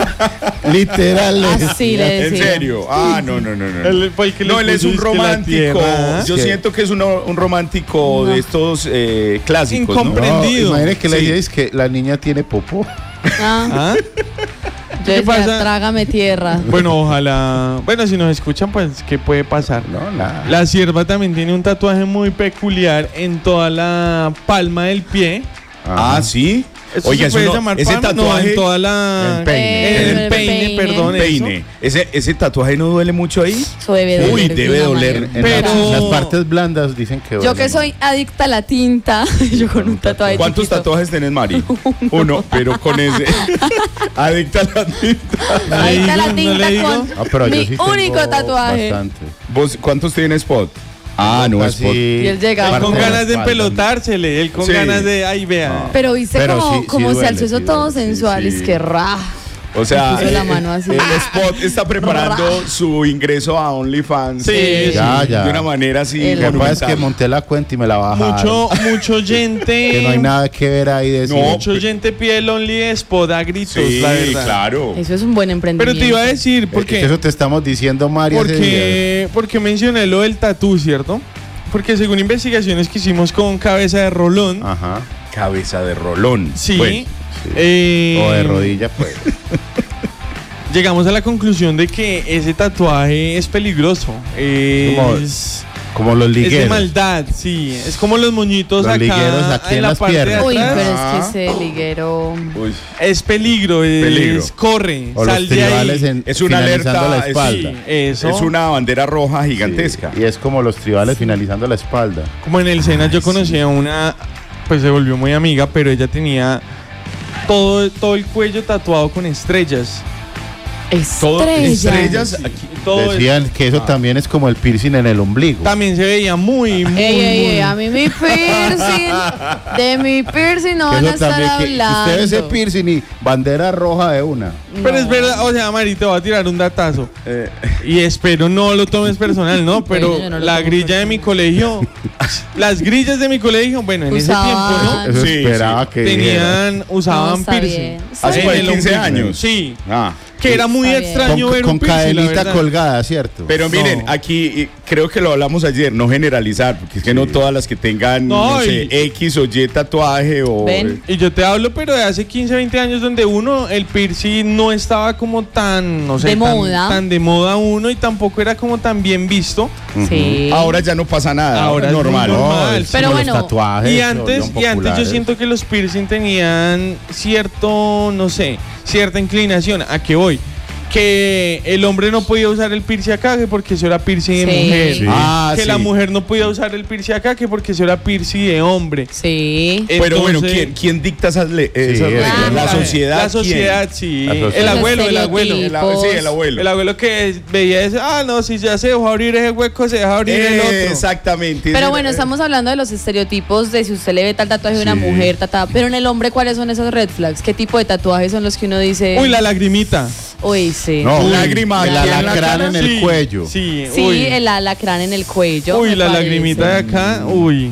Literal. Así le En decía. serio. Ah, no, no, no, no. Él fue el que le No, él es puso un es que la romántico. tierra, ¿eh? Yo ¿Qué? siento que es uno- un romántico No. de estos eh, clásicos, ¿no? Incomprendido. No, imagínate que le Sí. dices que la niña tiene popó. Ah, ¿Ah? yo ¿Qué decía, pasa? trágame tierra. Bueno, ojalá. Bueno, si nos escuchan, pues, ¿qué puede pasar? No, nada. La sierva también tiene un tatuaje muy peculiar en toda la palma del pie. Ah, sí. Eso Oiga, se puede eso no- llamar ese pan, no, tatuaje- en toda la... El peine. En el El peine, peine. perdón, Peine. eso. ¿Ese, ¿Ese tatuaje no duele mucho ahí? Eso debe doler Uy, de debe una doler. manera. En Pero- las, las partes blandas dicen que Yo duelen. que soy adicta a la tinta, yo con un tatuaje ¿Cuántos chiquito. tatuajes tenés, Mari? Uno, pero con ese. Adicta a la tinta. Adicta a la No le tinta digo. con Ah, pero yo mi sí tengo único tatuaje. bastante. ¿Vos cuántos tienes, Spot? Ah, no, Casi Spot. Y él llega Él parte con de la ganas de espalda. empelotársele, él con Sí. ganas de... Ay, vea. Pero viste Pero como, sí- sí como se duele, alzó eso sí todo duele, sí, sensual, sí. es que ra. O sea, Me puso la eh, mano así. eh, Spot está preparando su ingreso a OnlyFans. Sí, Ya, ya. De una manera así. El- Lo que pasa es monumental. que monté la cuenta y me la bajaron. Mucho, mucho oyente... Que no hay nada que ver ahí de eso. No, Mucho oyente pide el Only Spot a gritos, Sí, la verdad. claro. Eso es un buen emprendimiento. Pero te iba a decir, Porque porque... eso te estamos diciendo, María. Porque, porque mencioné lo del tatú, ¿cierto? Porque según investigaciones que hicimos con Cabeza de Rolón, Ajá. Cabeza de rolón. sí, Bueno, eh, O de rodilla, pues. llegamos a la conclusión de que ese tatuaje es peligroso. Como- Es, Como los es de ligueros. maldad, sí. Es como los moñitos Los acá ligueros aquí en la las parte de piernas. Uy, atrás. pero Ah. es que ese liguero. uy. Es peligro, es, Peligro. corre, O los sal de ahí. tribales en, Es una finalizando alerta. la espalda. sí, Eso. Es una bandera roja gigantesca. Sí, y es como los tribales finalizando la espalda. Como en el Sena yo conocí a una, pues se volvió muy amiga, pero ella tenía todo, todo el cuello tatuado con estrellas. Todo Estrellas. estrellas. Sí, Aquí. todo Decían que eso Ah. también es como el piercing en el ombligo. también se veía muy, muy, Ey, ey, muy- ey, a mí mi piercing, de mi piercing no Que van a eso estar también, que- que hablando. usted ve ese piercing y bandera roja de una. Pero No. es verdad, o sea, Mari, te voy a tirar un datazo. Eh, Y espero no lo tomes personal, ¿no? Pero Bueno, yo no lo la tomo grilla de mi colegio, las grillas de mi colegio, bueno, en ese Usaban- tiempo, Eso Sí, esperaba sí. que ¿no? dijera. Tenían, usaban No, está piercing. bien. Está Hace En por ahí el quince ombligo. años. Sí, Ah. que era muy Está bien. extraño Con, ver con un piercing, la cadenita verdad. colgada, ¿cierto? Pero miren, No. aquí eh, creo que lo hablamos ayer, no generalizar, porque es que no todas las que tengan No, no sé, y- X o Y tatuaje o Ven. Y yo te hablo, pero de hace quince, veinte años donde uno, el piercing no estaba como tan, no sé, De tan, moda. tan de moda uno y tampoco era como tan bien visto. Sí. ahora ya no pasa nada, Ahora es es muy normal. normal. No, es Pero como los bueno, tatuajes Y se antes, volvieron y antes yo populares. siento que los piercing tenían cierto, no sé, cierta inclinación. ¿A qué voy? Que el hombre no podía usar el piercing acá que porque eso era piercing de Sí. mujer. Sí. Ah, que sí. la mujer no podía usar el piercing acá que porque eso era piercing de hombre. Sí. Pero bueno, Entonces- ¿quién, quién dicta esas, le- esas Sí, reglas? claro. La sociedad. La ¿quién? sociedad, sí. La sociedad. El Los abuelo, el abuelo. El a- sí, el abuelo. El abuelo que veía eso, ah, no, si ya se dejó abrir ese hueco, se deja abrir el otro. Exactamente. Pero Ese- bueno, estamos hablando de los estereotipos de si usted le ve tal tatuaje de una Sí. mujer, tatuada. Pero en el hombre, ¿cuáles son esos red flags? ¿Qué tipo de tatuajes son los que uno dice? Uy, la lagrimita. Uy, sí. No, Uy, lágrima, aquí el en la alacrán cara, en el Sí, cuello. Sí, Sí, uy. el alacrán en el cuello. Uy, me la parece. lagrimita de acá, uy.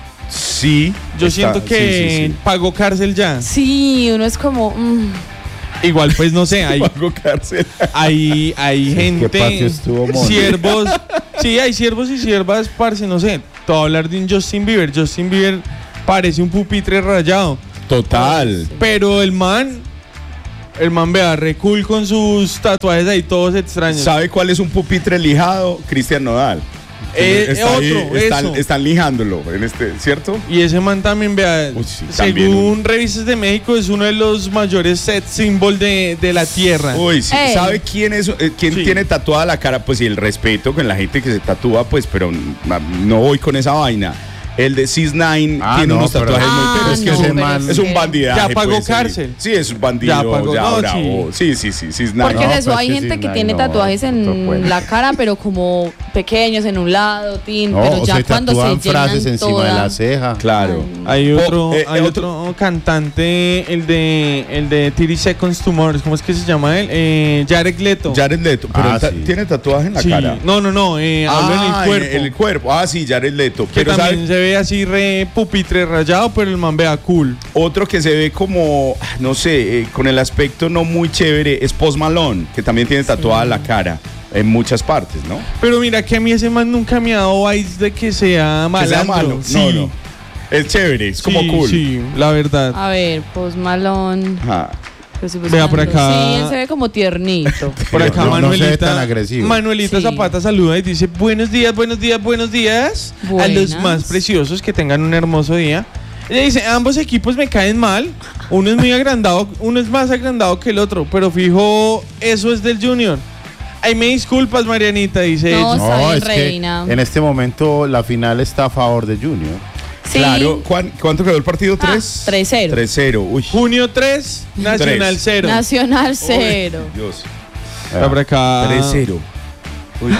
Sí. Yo está- siento que sí, sí, sí. pagó cárcel ya. Sí, uno es como. mm, Igual, pues no sé, hay, Pago cárcel. hay, hay ¿Qué patio gente, estuvo, mono? siervos, sí, hay siervos y siervas, parce, no sé. Te voy a hablar de un Justin Bieber. Justin Bieber parece un pupitre rayado. Total. Pero el man, el man vea, re cool con sus tatuajes ahí todos extraños. ¿Sabe cuál es un pupitre lijado? Cristian Nodal. Eh, Está ahí, otro, están, eso. están lijándolo en este, ¿cierto? Y ese man también, vea, Uy, sí, también según un- Revistas de México, es uno de los mayores set symbol de, de la tierra. Uy, sí. Ey. ¿Sabe quién es eh, quién Sí. tiene tatuada la cara? Pues y el respeto con la gente que se tatúa, pues, pero n- no voy con esa vaina. El de six nine Ah, tiene no, unos pero- tatuajes muy Ah, pero es que no, es, un, pero man- es es un que- bandidaje. Ya pagó pues, sí. cárcel. Sí, es un bandido. Ya pagó, ya no, bravo. Sí, sí, sí, six nine. Porque no, es eso, pues hay que gente sí, que no, tiene no, tatuajes otro en cuento. la cara, pero como pequeños en un lado, tin, No, pero o ya se cuando se tatúan llenan frases encima toda- de la ceja. Claro. Hay Oh, otro, eh, hay otro- otro cantante, el de el de thirty Seconds to Mars, ¿cómo es que se llama él? Eh, Jared Leto. Jared Leto. Pero Ah, él ta- sí. tiene tatuaje en la Sí. cara. No, no, no, eh, hablo en Ah, el cuerpo. En el cuerpo. Ah, sí, Jared Leto. que Pero también ¿sabe? se ve así re pupitre rayado, pero el man vea cool. Otro que se ve como, no sé, eh, con el aspecto no muy chévere es Post Malone, que también tiene tatuada la cara en muchas partes, ¿no? Pero mira que a mí ese man nunca me ha dado vibes de que sea Que malandro. sea malo. Sí, No, no. Es chévere, es como sí, cool. Sí, la verdad. A ver, Post Malone. Ajá. Yo estoy Vea por buscando. acá. Sí, él se ve como tiernito. Por acá No, no se ve Manuelita, tan agresivo. Manuelita Sí. Zapata saluda y dice buenos días, buenos días, buenos días a los Buenas. más preciosos, que tengan un hermoso día. Ella dice, ambos equipos me caen mal. Uno es muy agrandado, uno es más agrandado que el otro, pero fijo, eso es del Junior. Ay, me disculpas, Marianita, dice No, ella. está bien, es reina. que en este momento la final está a favor de Junior. Sí. Claro, ¿cuán- ¿cuánto quedó el partido? Ah, ¿Tres? tres cero. tres cero, uy. Junio tres, Nacional Tres. cero. Nacional cero. Uy, Dios. Está por acá. tres cero. Uy.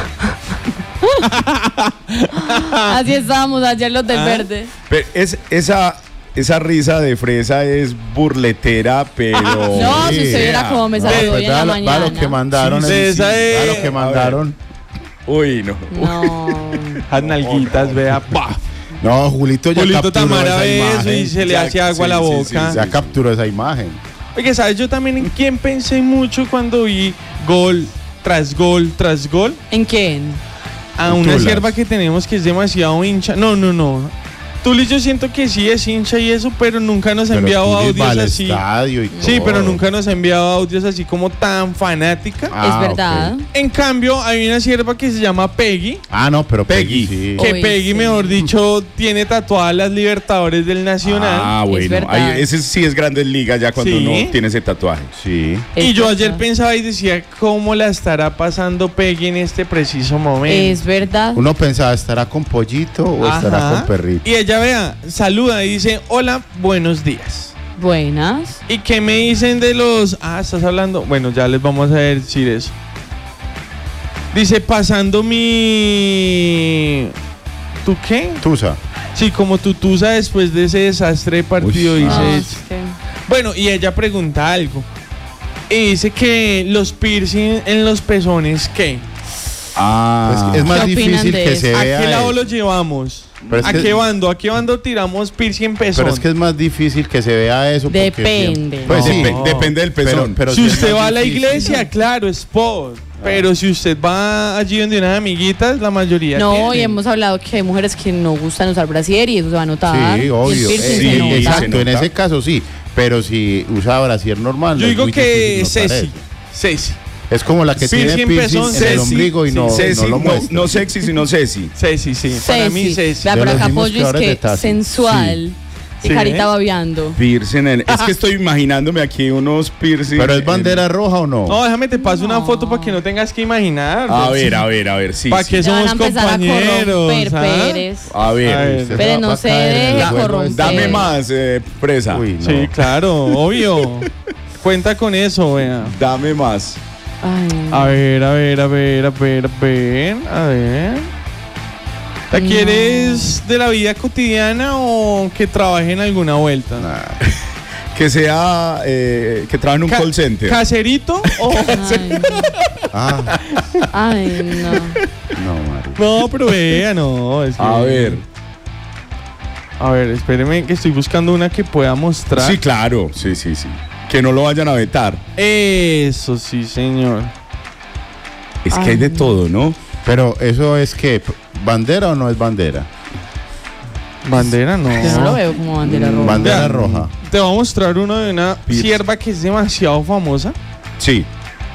Así estábamos ayer los del Ah. verde. Pero es, esa, esa risa de fresa es burletera, pero... No, si usted viera cómo me saludó pues hoy en da la lo- da mañana. lo que mandaron. Sí, en- esa sí, es- da lo que mandaron. Uy, no. No. Las nalguitas, vea. ¡Pah! No, Julito ya Julito capturó Tamara esa ve eso imagen. y se le Ya, hace agua a sí, la sí, boca. sí, Ya capturó esa imagen. Oye, ¿sabes? Yo también en quién pensé mucho cuando vi gol tras gol tras gol. ¿En quién? A En una Tulas. sierva que tenemos que es demasiado hincha. No, no, no. Tulis yo siento que sí es hincha y eso, pero nunca nos ha Pero enviado Tulis va audios al así. estadio y Sí, todo. pero nunca nos ha enviado audios así como tan fanática. Ah, es verdad. ok. En cambio, hay una sierva que se llama Peggy. Ah, no, pero Peggy. Peggy, sí. Que Uy, Peggy, sí. mejor dicho, tiene tatuadas las Libertadores del Nacional. Ah, bueno. verdad. Ahí- ese sí es Grandes Ligas ya cuando Sí. uno tiene ese tatuaje. Sí. y Es yo verdad. ayer pensaba y decía, ¿cómo la estará pasando Peggy en este preciso momento? Es verdad. Uno pensaba, ¿estará con pollito o estará Ajá. con perrito? Y ella, vea, saluda y dice, hola, buenos días. Buenas. ¿Y qué me dicen de los...? Ah, ¿estás hablando? Bueno, ya les vamos a decir eso. Dice, pasando mi... ¿Tú qué? Tusa. Sí, como tu tusa después de ese desastre de partido, Uy. dice Ah, ella. es que- Bueno, y ella pregunta algo. Y dice que los piercing en los pezones, ¿qué? Ah. Es, es más ¿Qué opinan difícil de que eso? se ¿A vea qué lado eso. lo llevamos? Pero es ¿A que- qué bando? ¿A qué bando tiramos piercing en pezón? Pero es que es más difícil que se vea eso. porque Depende. siempre- Pues No. sí, Depe- depende del pero, pezón. pero si sí es usted más va a la difícil. iglesia, claro, es sport. Pero si usted va allí donde unas amiguitas, la mayoría No, tienen. y hemos hablado que hay mujeres que no gustan usar brasier y eso se va a notar. Sí, Y el obvio. piercing Eh, se sí, nota. exacto, se en nota. ese caso sí. Pero si usa brasier normal. Yo no es digo muy que difícil notar Ceci. eso. Ceci. Es como la que Piercing tiene en piercing pezón, en el Ceci, ombligo y sí. no, Ceci, no lo no, muestra. no sexy, sino Ceci. Ceci, sí. Para mí, Ceci. Ceci. Vea, De por los acá mismos Pollo es creadores de que Tazos. sensual. Y Sí. carita babeando. Piercing en- Es que estoy imaginándome aquí unos piercing. ¿Pero es en- bandera roja o no? No, déjame te paso una No. foto para que no tengas que imaginar. A pues. ver, a ver, a ver, sí. ¿Para sí. qué Ya van a somos empezar a compañeros? corromper, ¿ah? Pérez. A ver, A ver. Usted Pero va no a se caer en el deje juego corromper. este. dame más, eh, presa. Uy, no. Sí, claro, obvio. Cuenta con eso, vea. Dame más. Ay. A ver, a ver, a ver, a ver, a ver, a ver. ¿La No. quieres de la vida cotidiana o que trabaje en alguna vuelta? Nah. Que sea. eh, que trabaje en un Ca- call center. ¿Caserito o...? Ay, Ah, ay, no. no, Mario. No, pero vea, no. es que- A ver. A ver, espéreme que estoy buscando una que pueda mostrar. Sí, claro. Sí, sí, sí. Que no lo vayan a vetar. Eso sí, señor. Es que hay de todo, ¿no? Pero eso es que, ¿bandera o no es bandera? Bandera, no. Yo no lo veo como bandera roja. Bandera Vea. roja. Te voy a mostrar uno de una Pierce. sierva que es demasiado famosa. Sí.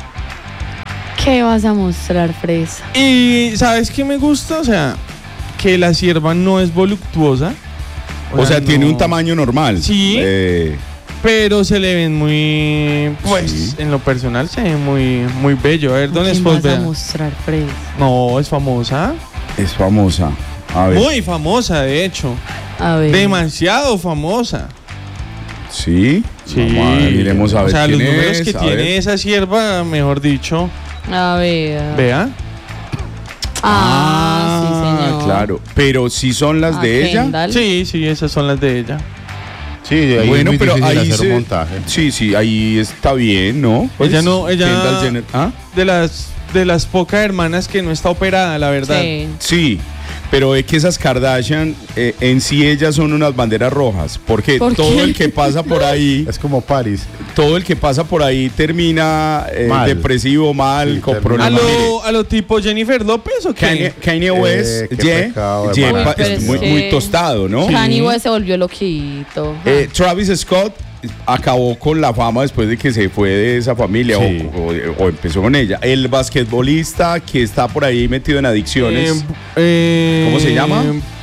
¿Qué vas a mostrar, Fresa? Y ¿sabes qué me gusta? O sea, que la sierva no es voluptuosa. O sea, tiene no- un tamaño normal. Sí. Eh, Pero se le ven muy... Pues, Sí. en lo personal se ve muy, muy bello. A ver, ¿dónde es ¿Quién pues, vas a vea? mostrar, Fresa? No, es famosa. es famosa. A ver. Muy famosa, de hecho. A ver. Demasiado famosa. Sí. Sí. Vamos a ver, iremos a ver O sea, quién los números es, que a tiene ver. esa sierva, mejor dicho. A ver. Vea. Ah, sí, señor. Claro. Pero si son las Ah, de ella. Kendall. Sí, sí, esas son las de ella. Sí, ahí Bueno, es muy pero difícil ahí hacer se- un montaje. Sí, sí, ahí está bien, ¿no? Ella no, ella- Kendall Jenner. ¿Ah? De las, de las pocas hermanas que no está operada, la verdad. Sí. Sí, pero es que esas Kardashian eh, en sí ellas son unas banderas rojas, porque ¿Por todo qué? el que pasa por ahí, Es como Paris. todo el que pasa por ahí termina eh, Mal. depresivo, mal, Sí, con termina ¿A problemas. Mire, lo, ¿A lo tipo Jennifer López o qué? Kanye, Kanye West, Eh, qué Ye- pecado, Ye- hermano. pa- Uy, pero es es muy, que- muy tostado, ¿no? Kanye West se volvió loquito. Eh, Travis Scott acabó con la fama después de que se fue de esa familia Sí. o, o- o empezó con ella. El basquetbolista que está por ahí metido en adicciones. Eh, eh, ¿Cómo se llama?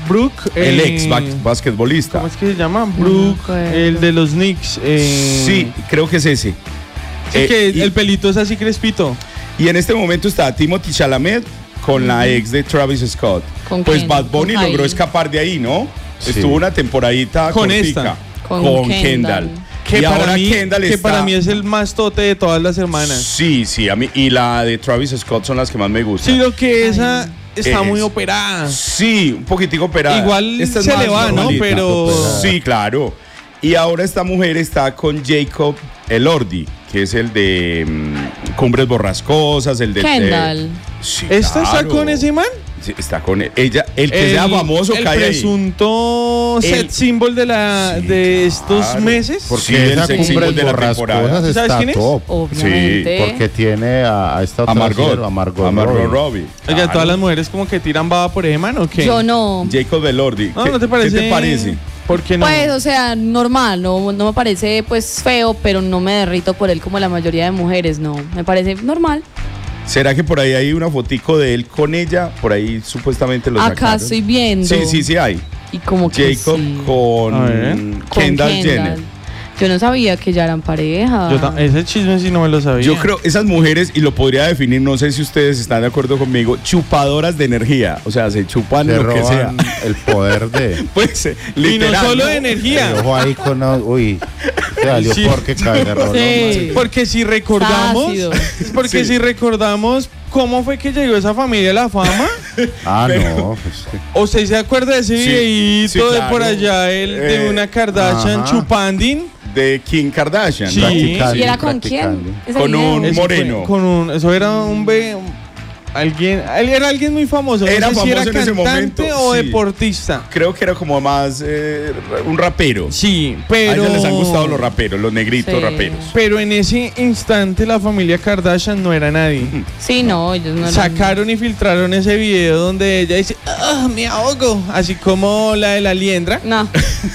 Brooke. El eh, ex bas- basquetbolista. ¿Cómo es que se llama? Brooke, el de los Knicks. eh, Sí, creo que es ese. Sí, Eh, que y- el pelito es así crespito. Y en este momento está Timothy Chalamet con la ex de Travis Scott. ¿Con Pues quién? Bad Bunny Con logró Kylie. escapar de ahí, ¿no? Sí. Estuvo una temporadita Con cortica. esta. Con Con, Kendall. Kendall. Que, y para ahora mí, Kendall que está... para mí es el más tote de todas las hermanas. Sí, sí, a mí. Y la de Travis Scott son las que más me gustan. Sí, lo que esa está Es- muy operada. Sí, un poquitico operada. Igual Esta es se más le va, ¿no? normalita. Pero- Sí, claro. Y ahora esta mujer está con Jacob Elordi, que es el de mm, Cumbres Borrascosas, el de... Kendall. Sí, ¿Esta está claro. con ese man? Sí, está con él. Ella, el que sea famoso el cae ahí. presunto set El- symbol de la Sí, de estos claro. meses. Porque Sí, el esa sex cumbre symbol de la borrascosas temporada. ¿Sabes está quién es? top. Obviamente. Porque tiene a, a esta A otra Margot. sierva, a Margot, A Margot Robbie. Robbie. Oiga, Claro. todas las mujeres como que tiran baba por ese man, ¿o qué? Yo no. Jacob Elordi. No, ¿Qué, ¿no te parece? ¿Qué te parece? ¿Por qué no? Pues, o sea, normal, no, no me parece pues feo, pero no me derrito por él como la mayoría de mujeres, no. Me parece normal. ¿Será que por ahí hay una fotico de él con ella? Por ahí supuestamente lo Acá sacaron. estoy viendo. Sí, sí, sí hay. Y como que Jacob sí. con A ver. Con Kendall Jenner. Yo no sabía que ya eran pareja. Yo ta- ese chisme sí no me lo sabía. Yo creo esas mujeres, y lo podría definir, no sé si ustedes están de acuerdo conmigo, chupadoras de energía. O sea, se chupan Se lo que sea. roban el poder de... Pues, eh, Y no literal, solo ¿no? de energía. El ojo ahí con... Uy, se valió Sí. porque cae rollo. Sí. Porque si recordamos, Ácido. porque Sí. si recordamos cómo fue que llegó esa familia a la fama, Ah, Pero- no. Pues, que- ¿o usted se acuerda de ese Sí, videíto sí, de claro. por allá, el de Eh, una Kardashian ajá. chupandin? De Kim Kardashian. Sí. practicando, ¿Y era con practicando. quién? Ese Con video. un- Eso fue moreno. con un, eso era un be- alguien, era alguien muy famoso. No Era sé si era famoso en ese cantante momento, o sí. deportista. Creo que era como más eh, un rapero. Sí, A pero ellos les han gustado los raperos, los negritos Sí. raperos. Pero en ese instante la familia Kardashian no era nadie. Sí, no, ellos no eran- Sacaron y filtraron ese video donde ella dice, "Ah, me ahogo", así como la de la liendra. No.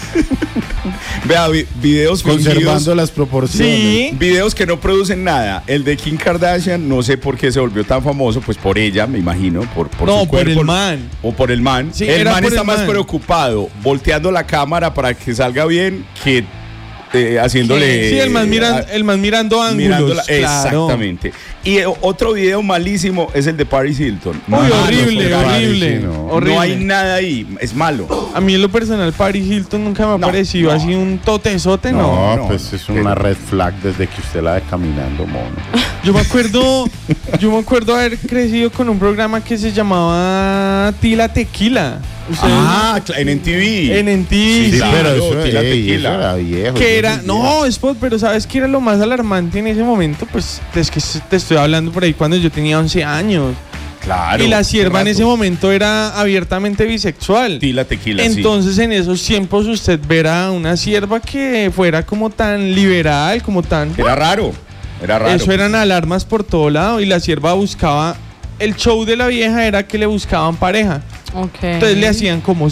Vea, vi- videos Conservando fingidos, las proporciones. Sí. videos que no producen nada. El de Kim Kardashian, no sé por qué se volvió tan famoso, pues por ella, me imagino, por, por No, su por cuerpo. el man. O por el man. Sí, el era man por está el más man. preocupado volteando la cámara para que salga bien que eh, haciéndole... Sí, el man, miran, a- el man mirando ángulos. mirándola- claro. Exactamente. Y eh, otro video malísimo es el de Paris Hilton. Uy, Malo, horrible, total. horrible, sí, no. horrible. No hay nada ahí, es malo. A mí en lo personal Paris Hilton nunca me ha No, parecido no. así un totezote, No, no. no, pues no. es una red flag desde que usted la ve caminando, mono. Yo me acuerdo, yo me acuerdo haber crecido con un programa que se llamaba Tila Tequila. Ustedes- Ah, cla- en M T V. en M T V, Sí, sí, claro, pero eso, Tila ey, Tequila. eso era viejo. que eso era, es no, Spot, pero ¿sabes qué era lo más alarmante en ese momento? Pues es que te estoy hablando por ahí cuando yo tenía once años. Claro. Y la sierva en rato. ese momento era abiertamente bisexual. Tila Tequila, sí. Entonces en esos tiempos usted verá una sierva que fuera como tan liberal, como tan... Era raro. Era raro. Eso eran alarmas por todo lado y la sierva buscaba... El show de la vieja era que le buscaban pareja. Ok. Entonces le hacían como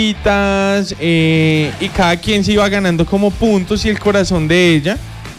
citas eh, y cada quien se iba ganando como puntos y el corazón de ella.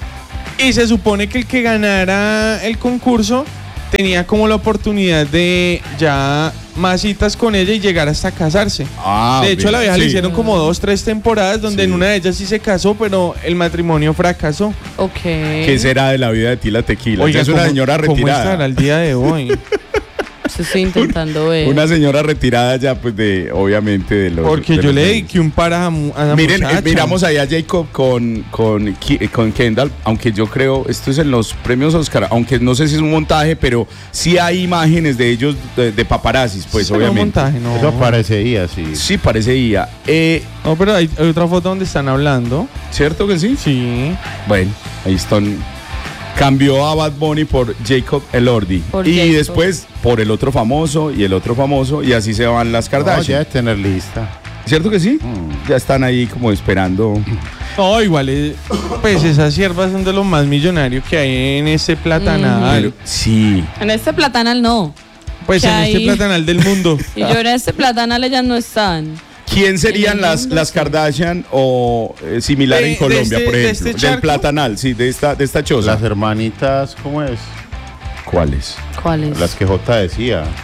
Y se supone que el que ganara el concurso tenía como la oportunidad de ya más citas con ella y llegar hasta casarse. Ah, De hecho, a la vieja sí. le hicieron como dos, tres temporadas donde Sí. en una de ellas sí se casó, pero el matrimonio fracasó. Ok. ¿Qué será de la vida de Tila Tequila? Oiga, Ya es una ¿cómo- señora ¿Cómo estará retirada. el día de hoy? Eso estoy intentando ver. Una señora retirada ya, pues, de, obviamente, de los... Porque de yo los le medios. dediqué un par a, mu- a la Miren, eh, muchacha. miramos ahí a Jacob con, con, Ki- con Kendall, aunque yo creo, esto es en los premios Oscar, aunque no sé si es un montaje, pero sí hay imágenes de ellos, de, de paparazzis, pues, Pero obviamente. montaje, no. Eso parecería así. Sí, parecería. Eh, No, pero hay, hay otra foto donde están hablando. ¿Cierto que sí? Sí. Bueno, ahí están. Cambió a Bad Bunny por Jacob Elordi. Por y Jacob. después por el otro famoso y el otro famoso. Y así se van las No, ya Kardashian. de tener lista. ¿Cierto que sí? Mm. Ya están ahí como esperando. No, igual, eh, pues esas siervas son de los más millonarios que hay en ese platanal. Pero, sí. En este platanal no. Pues que en este hay- platanal del mundo. Y yo en este platanal ellas no están. ¿Quién serían el las, mundo, las sí. Kardashian o eh, similar De- en de Colombia, este- por de ejemplo? este Del charco. platanal, sí, de esta, de esta choza. Las hermanitas, ¿cómo es? ¿Cuáles? ¿Cuáles? Las que J decía.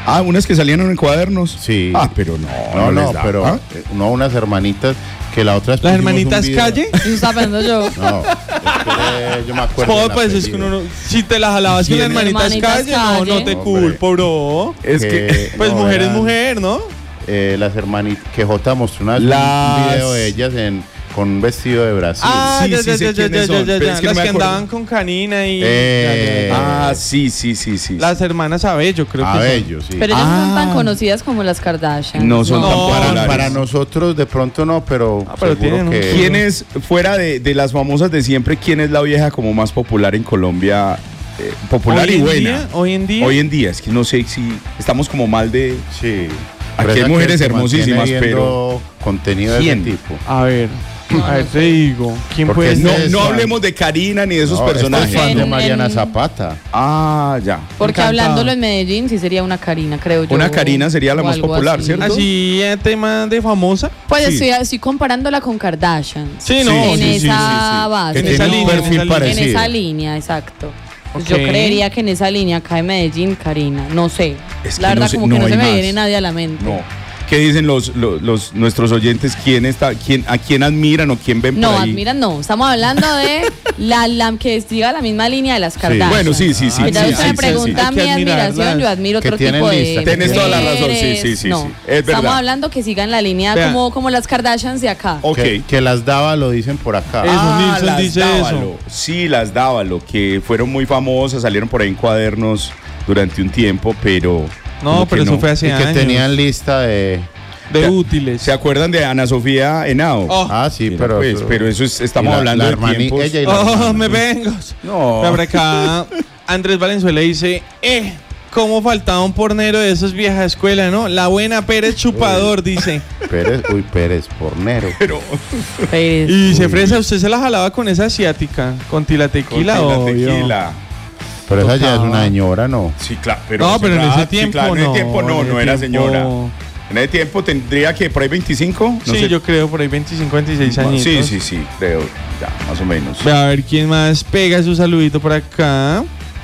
Ah, unas que salían en cuadernos. Sí. Ah, pero no. No, no, les da. pero ¿Ah? eh, no unas hermanitas que la otra vez ¿Las pusimos un hermanitas video. calle? Eso estaba pensando yo. No, es que yo me acuerdo. Oh, del pues es que apellido. uno no- si te la jalabas con las ¿Quién? hermanitas Hermanitas calle, no, no calle. te Hombre. culpo, bro. Es que. Pues no, mujer es eran, mujer, ¿no? eh, las hermanitas que J mostró una, un Las- video de ellas en, con un vestido de Brasil. Ah, sí, ya, sí ya, sé ya, ya, quiénes ya, son, ya, pero ya. es que no Las me que acuerdo. andaban con canina y... Eh, ya, ya, ya. Ah, sí, sí, sí, sí. Las hermanas Abello, creo que son. Abello, sí. Pero ellas no son Ah. tan conocidas como las Kardashian. No son No, tan para, populares. para nosotros de pronto no, pero, Ah, pero seguro tienen un- que ¿Quién es, fuera de, de las famosas de siempre, quién es la vieja como más popular en Colombia? Eh, popular Hoy y en buena. día, hoy en día. Hoy en día, es que no sé si estamos como mal de... sí. Aquí Pero hay esa mujeres que se hermosísimas, mantiene pero... viendo contenido de ¿Quién? ese tipo. A ver, a ver, te digo. ¿Quién Porque puede no- No, ser? no fan. hablemos de Karina ni de esos No, este personajes. es fan de En- Mariana en- Zapata. Ah, ya. Porque Encantado. hablándolo en Medellín, sí sería una Karina, creo yo. Una Karina sería la o más algo popular, así. ¿cierto? Así, eh, tema de famosa. Pues Sí. estoy, estoy comparándola con Kardashian. Sí, no. en sí, sí, esa sí, sí. base. Que En tiene esa un línea, en perfil esa línea. En parecido. esa línea, exacto. Pues Ok. Yo creería que en esa línea acá en Medellín, Karina. No sé. Es que la verdad, no sé- como no que no hay se me más. viene nadie a la mente. No. ¿Qué dicen los, los, los- nuestros oyentes? ¿Quién está, quién, a quién admiran o quién ven No, por ahí? admiran, no. Estamos hablando de la, la que siga la misma línea de las Kardashian. Bueno, sí, sí, sí. Que ya sí, usted sí, me sí, pregunta sí. Hay que mi admiración, admirarlas. yo admiro Que otro tienen tipo lista, de que Tienes toda la razón, sí, mujeres. sí, sí, No, sí. Es estamos verdad. hablando que sigan la línea Vea. como, como las Kardashians de acá. Ok. Que, que las daba, lo dicen por acá. Eso, Ah, Nilsson las dice Dávalo. eso. Sí, las Dávalo, que fueron muy famosas, salieron por ahí en cuadernos durante un tiempo, pero... No, como pero que eso fue hace Y que años. tenían lista de... de Ya. útiles. ¿Se acuerdan de Ana Sofía Henao? Oh. Ah, sí, Mira, pero... pues, pero eso es, estamos y la- hablando la de hermani- tiempos... ella y la Oh, hermana. me vengo. No. Por acá, Andrés Valenzuela dice, eh, cómo faltaba un pornero de esos vieja escuela, ¿no? La buena Pérez Chupador, dice. Pérez, uy, Pérez, pornero. Pero... Pues, Y se fresa, ¿usted se la jalaba con esa asiática? ¿Con tila tequila Con o tequila. Pero esa ya es Tocaba. una señora, ¿no? Sí, claro. Pero No, pero en ah, ese sí, tiempo claro, en ese no, tiempo no, en no ese era tiempo- señora. En ese tiempo tendría que por ahí veinticinco. No Sí, sé. yo creo por ahí veinticinco, veintiséis añitos. Sí, sí, sí, creo. Ya, más o menos. Ve a ver quién más pega su saludito por acá.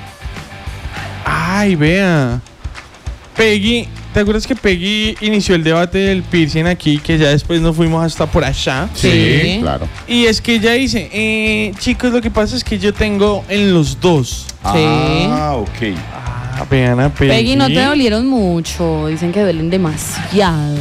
Ay, vea. Peggy, ¿te acuerdas que Peggy inició el debate del piercing aquí, que ya después nos fuimos hasta por allá? Sí. claro. Y es que ella dice, eh, chicos, lo que pasa es que yo tengo en los dos. Ah, ok. Ah, vean a Peggy. Peggy, no te dolieron mucho. Dicen que duelen demasiado.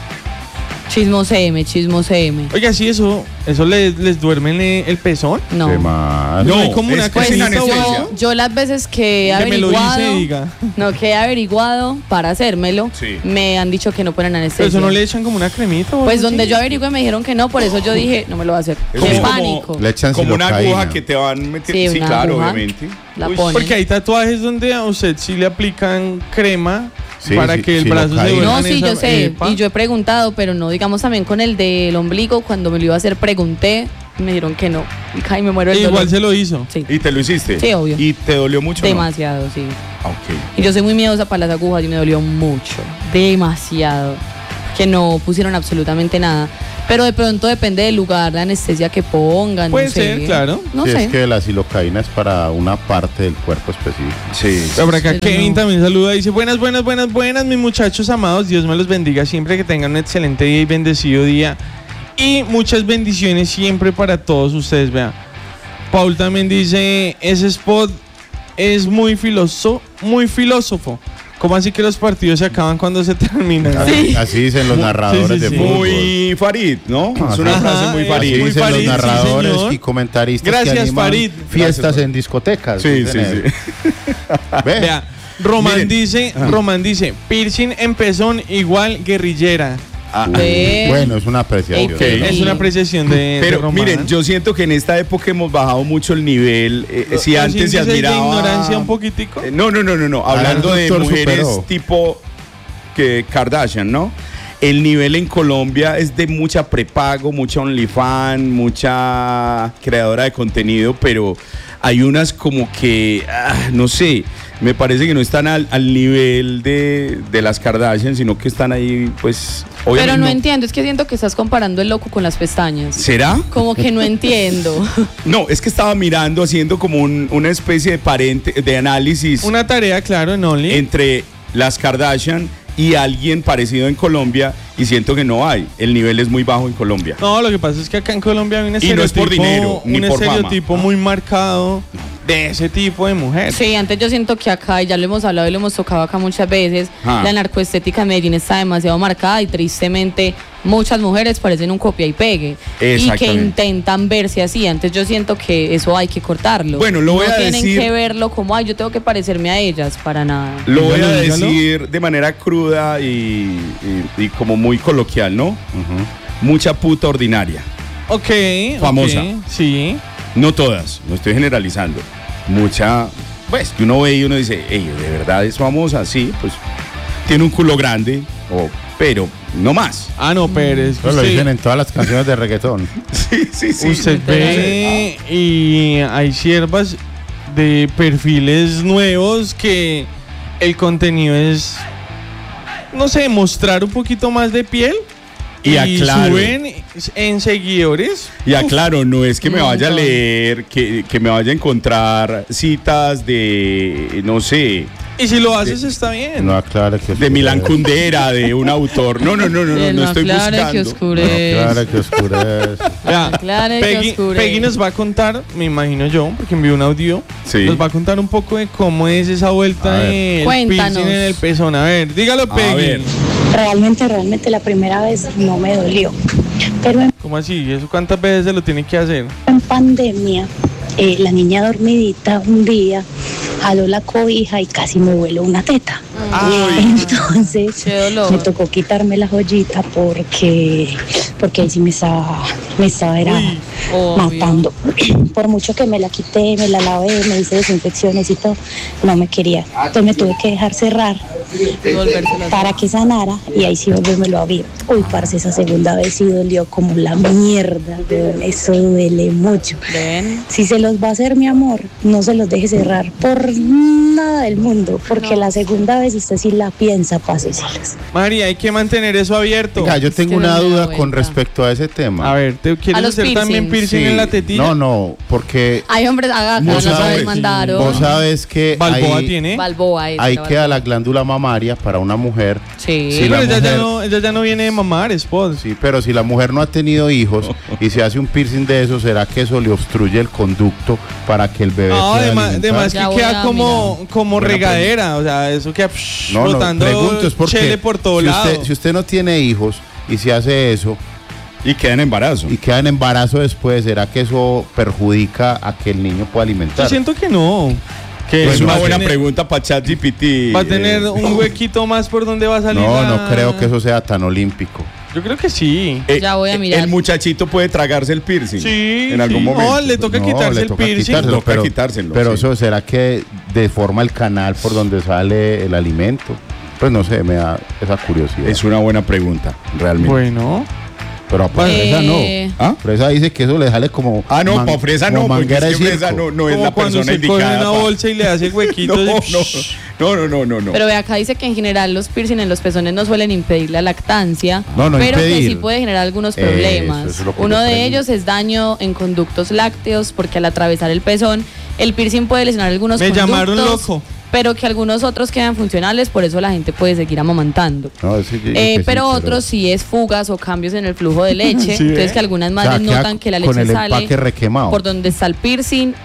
Chismoseme, chismoseme. Oiga, sí, eso, eso les, les duerme en el- el pezón. No. ¿Qué más? No, hay como una es que sin cosita, anestesia. Yo, yo las veces que he Que me lo averiguado, dice, diga. no, que he averiguado para hacérmelo, Sí. me han dicho que no ponen Pero anestesia. eso no le echan como una cremita o Pues algo donde así? yo averigué me dijeron que no, por eso yo dije, no me lo voy a hacer. Eso Qué es como- pánico. Le echan Como una silocaína. aguja que te van metiendo. Sí, Sí, una claro, aguja. obviamente. La Uy, ponen. Porque hay tatuajes donde a usted sí le aplican crema Sí, para sí, que el sí, brazo lo se cae. vuelva No, en sí, esa- yo sé. epa. Y yo he preguntado, pero no, digamos también con el del ombligo, cuando me lo iba a hacer, pregunté y me dijeron que no. Y caí, me muero el E igual dolor. se lo hizo. Sí, ¿Y te lo hiciste? Sí, obvio. ¿Y te dolió mucho? no? demasiado, sí. Ah, ok. Y yo soy muy miedosa para las agujas y me dolió mucho. Demasiado. Que no pusieron absolutamente nada. Pero de pronto depende del lugar, la anestesia que pongan. Puede no sé. ser, claro. No Sí, sé. es que la silocaína es para una parte del cuerpo específico. Sí. Pero por acá Pero Kevin no. también saluda, dice, buenas, buenas, buenas, buenas, mis muchachos amados, Dios me los bendiga siempre, que tengan un excelente día y bendecido día. Y muchas bendiciones siempre para todos ustedes, vean. Paul también dice, ese spot es muy filósofo, muy filósofo. ¿Cómo así que los partidos se acaban cuando se terminan? Así, así dicen los narradores sí, sí, de sí. fútbol. Muy Farid, ¿no? Es una Ajá, frase muy eh, Así Farid. muy dicen Farid, los sí, narradores señor. y comentaristas Gracias, que animan Farid. fiestas Gracias, en discotecas. Sí, dicen sí, eso. sí. ¿Ve? Vea, Román Miren. dice, Román dice, piercing en pezón igual guerrillera. Ah, Ve. Bueno, es una apreciación. Ok. Es una apreciación de, de Pero Román. miren, yo siento que en esta época hemos bajado mucho el nivel. eh, ¿Lo- si los antes se índices de admiraba. ignorancia un poquitico? Eh, No, no, no, no, no. Hablando de doctor mujeres superó. tipo que Kardashian, ¿no? El nivel en Colombia es de mucha prepago, mucha OnlyFans, mucha creadora de contenido, pero hay unas como que, ah, no sé, me parece que no están al, al nivel de, de las Kardashian, sino que están ahí, pues, obviamente. Pero no entiendo, es que siento que estás comparando el loco con las pestañas. ¿Será? Como que no entiendo. No, es que estaba mirando, haciendo como un- una especie de parente, de análisis Una tarea, claro, en Only. entre las Kardashian y alguien parecido en Colombia, y siento que no hay. El nivel es muy bajo en Colombia. No, lo que pasa es que acá en Colombia hay un Y no estereotipo, es por dinero, ni un por fama. estereotipo muy marcado de ese tipo de mujer. Sí, antes yo siento que acá, y ya lo hemos hablado y lo hemos tocado acá muchas veces, Ah. la narcoestética en Medellín está demasiado marcada y tristemente muchas mujeres parecen un copia y pegue y que Exactamente. intentan verse así. Antes yo siento que eso hay que cortarlo. Bueno, lo voy no a tienen decir- que verlo como, ay, yo tengo que parecerme a ellas, para nada. Lo voy a Dígalo, dígalo. decir de manera cruda y, y- y como muy coloquial, ¿no? Mucha puta ordinaria. Ok. Famosa. ok, sí. No todas, no estoy generalizando. Mucha, pues, que uno ve y uno dice, ey, ¿de verdad es famosa? Sí, pues, tiene un culo grande, o, pero no más. Ah, no, pero es que Eso lo usted- dicen en todas las canciones de reggaetón. Sí, sí, sí. Usted ve y hay siervas de perfiles nuevos que el contenido es, no sé, mostrar un poquito más de piel Y aclaro. suben en seguidores. Y aclaro, no es que me vaya a montón. leer, que, que me vaya a encontrar citas de, no sé, Y si lo haces está bien. No aclara que de Milán Kundera, de un autor. No, no, no, no, no, Él no no estoy aclare que buscando. oscurece. No aclara que oscurece. Vea, Aclare que Peggy, oscurece. Peggy nos va a contar, me imagino yo, porque envió un audio. Sí. Nos va a contar un poco de cómo es esa vuelta A ver. del Cuéntanos. piercing en el pezón. A ver, dígalo, A Peggy. ver. Realmente, realmente la primera vez no me dolió, pero en, ¿Cómo así? ¿Eso cuántas veces se lo tiene que hacer? en pandemia, eh, la niña dormidita un día jaló la cobija y casi me vueló una teta. Entonces Qué dolor. me tocó quitarme la joyita porque porque ahí sí me estaba, me estaba era Obvio. matando. Por mucho que me la quité, me la lavé, me hice desinfecciones y todo, no me quería. Entonces me tuve que dejar cerrar Y volvérselo a para que sanara y ahí sí volvérmelo a abrir. Uy, parce, esa segunda vez sí dolió como la mierda, weón. Eso duele mucho. ¿Ven? Si se los va a hacer, mi amor, no se los deje cerrar por nada del mundo, porque la segunda vez usted sí la piensa, pásesilas. María, hay que mantener eso abierto. Venga, yo tengo que una no me da duda vuelta. con respecto a ese tema. A ver, ¿te A quieres los hacer también piercings. piercing Sí. en la tetilla? No, no, porque Ay, hombre, haga vos nos lo sabes, mandaron. vos sabes que Balboa ahí, tiene. Balboa es. ahí era queda la Balboa. glándula mamaria para una mujer. Sí. Sí, Pero la ella ya, mujer- no, ella ya no viene de mamar, esposo. Sí, pero si la mujer no ha tenido hijos y se hace un piercing de eso, ¿será que eso le obstruye el conducto para que el bebé No, pueda además, alimentar? además Ya que voy queda a como, como Buena regadera, o sea, eso queda psh, No, no, botando pregunto, es porque chele por todo si lado. usted, si usted no tiene hijos y se hace eso Y queda en embarazo. y queda en embarazo después, ¿será que eso perjudica a que el niño pueda Yo alimentar? siento que no. Que Es va una a buena tener- pregunta para ChatGPT. Va a tener eh, un huequito más por donde va a salir. No, la- no creo que eso sea tan olímpico. Yo creo que sí. eh, Ya voy a mirar. El muchachito puede tragarse el piercing. Sí. En algún sí. momento. No, le toca No, quitarse le el toca piercing. quitárselo, Toca pero, quitárselo, pero sí. eso, ¿será que deforma el canal por donde sale el alimento? Pues no sé, me da esa curiosidad. Es una buena pregunta, realmente. Bueno. Pero a fresa Eh, no. ¿Ah? Fresa dice que eso le sale como. Ah, no, man- para fresa como no, porque manguera es que de fresa circo. no, no es Como la cuando persona se coge indicada. una pa- bolsa y le hace huequitos. No, y- no, no, no, no, no, no. Pero ve acá dice que en general los piercing en los pezones no suelen impedir la lactancia, No, no pero que impedir. sí puede generar algunos Eso, problemas. eso es lo que Uno yo de pregunto. ellos es daño en conductos lácteos, porque al atravesar el pezón, el piercing puede lesionar algunos Me conductos. llamaron loco. Pero que algunos otros quedan funcionales, por eso la gente puede seguir amamantando. No, eso sí, Eh, que sí, pero otros sí es fugas o cambios en el flujo de leche. Sí, ¿eh? Entonces que algunas O sea, madres queda notan que la con leche el sale empaque requemado. por donde está el piercing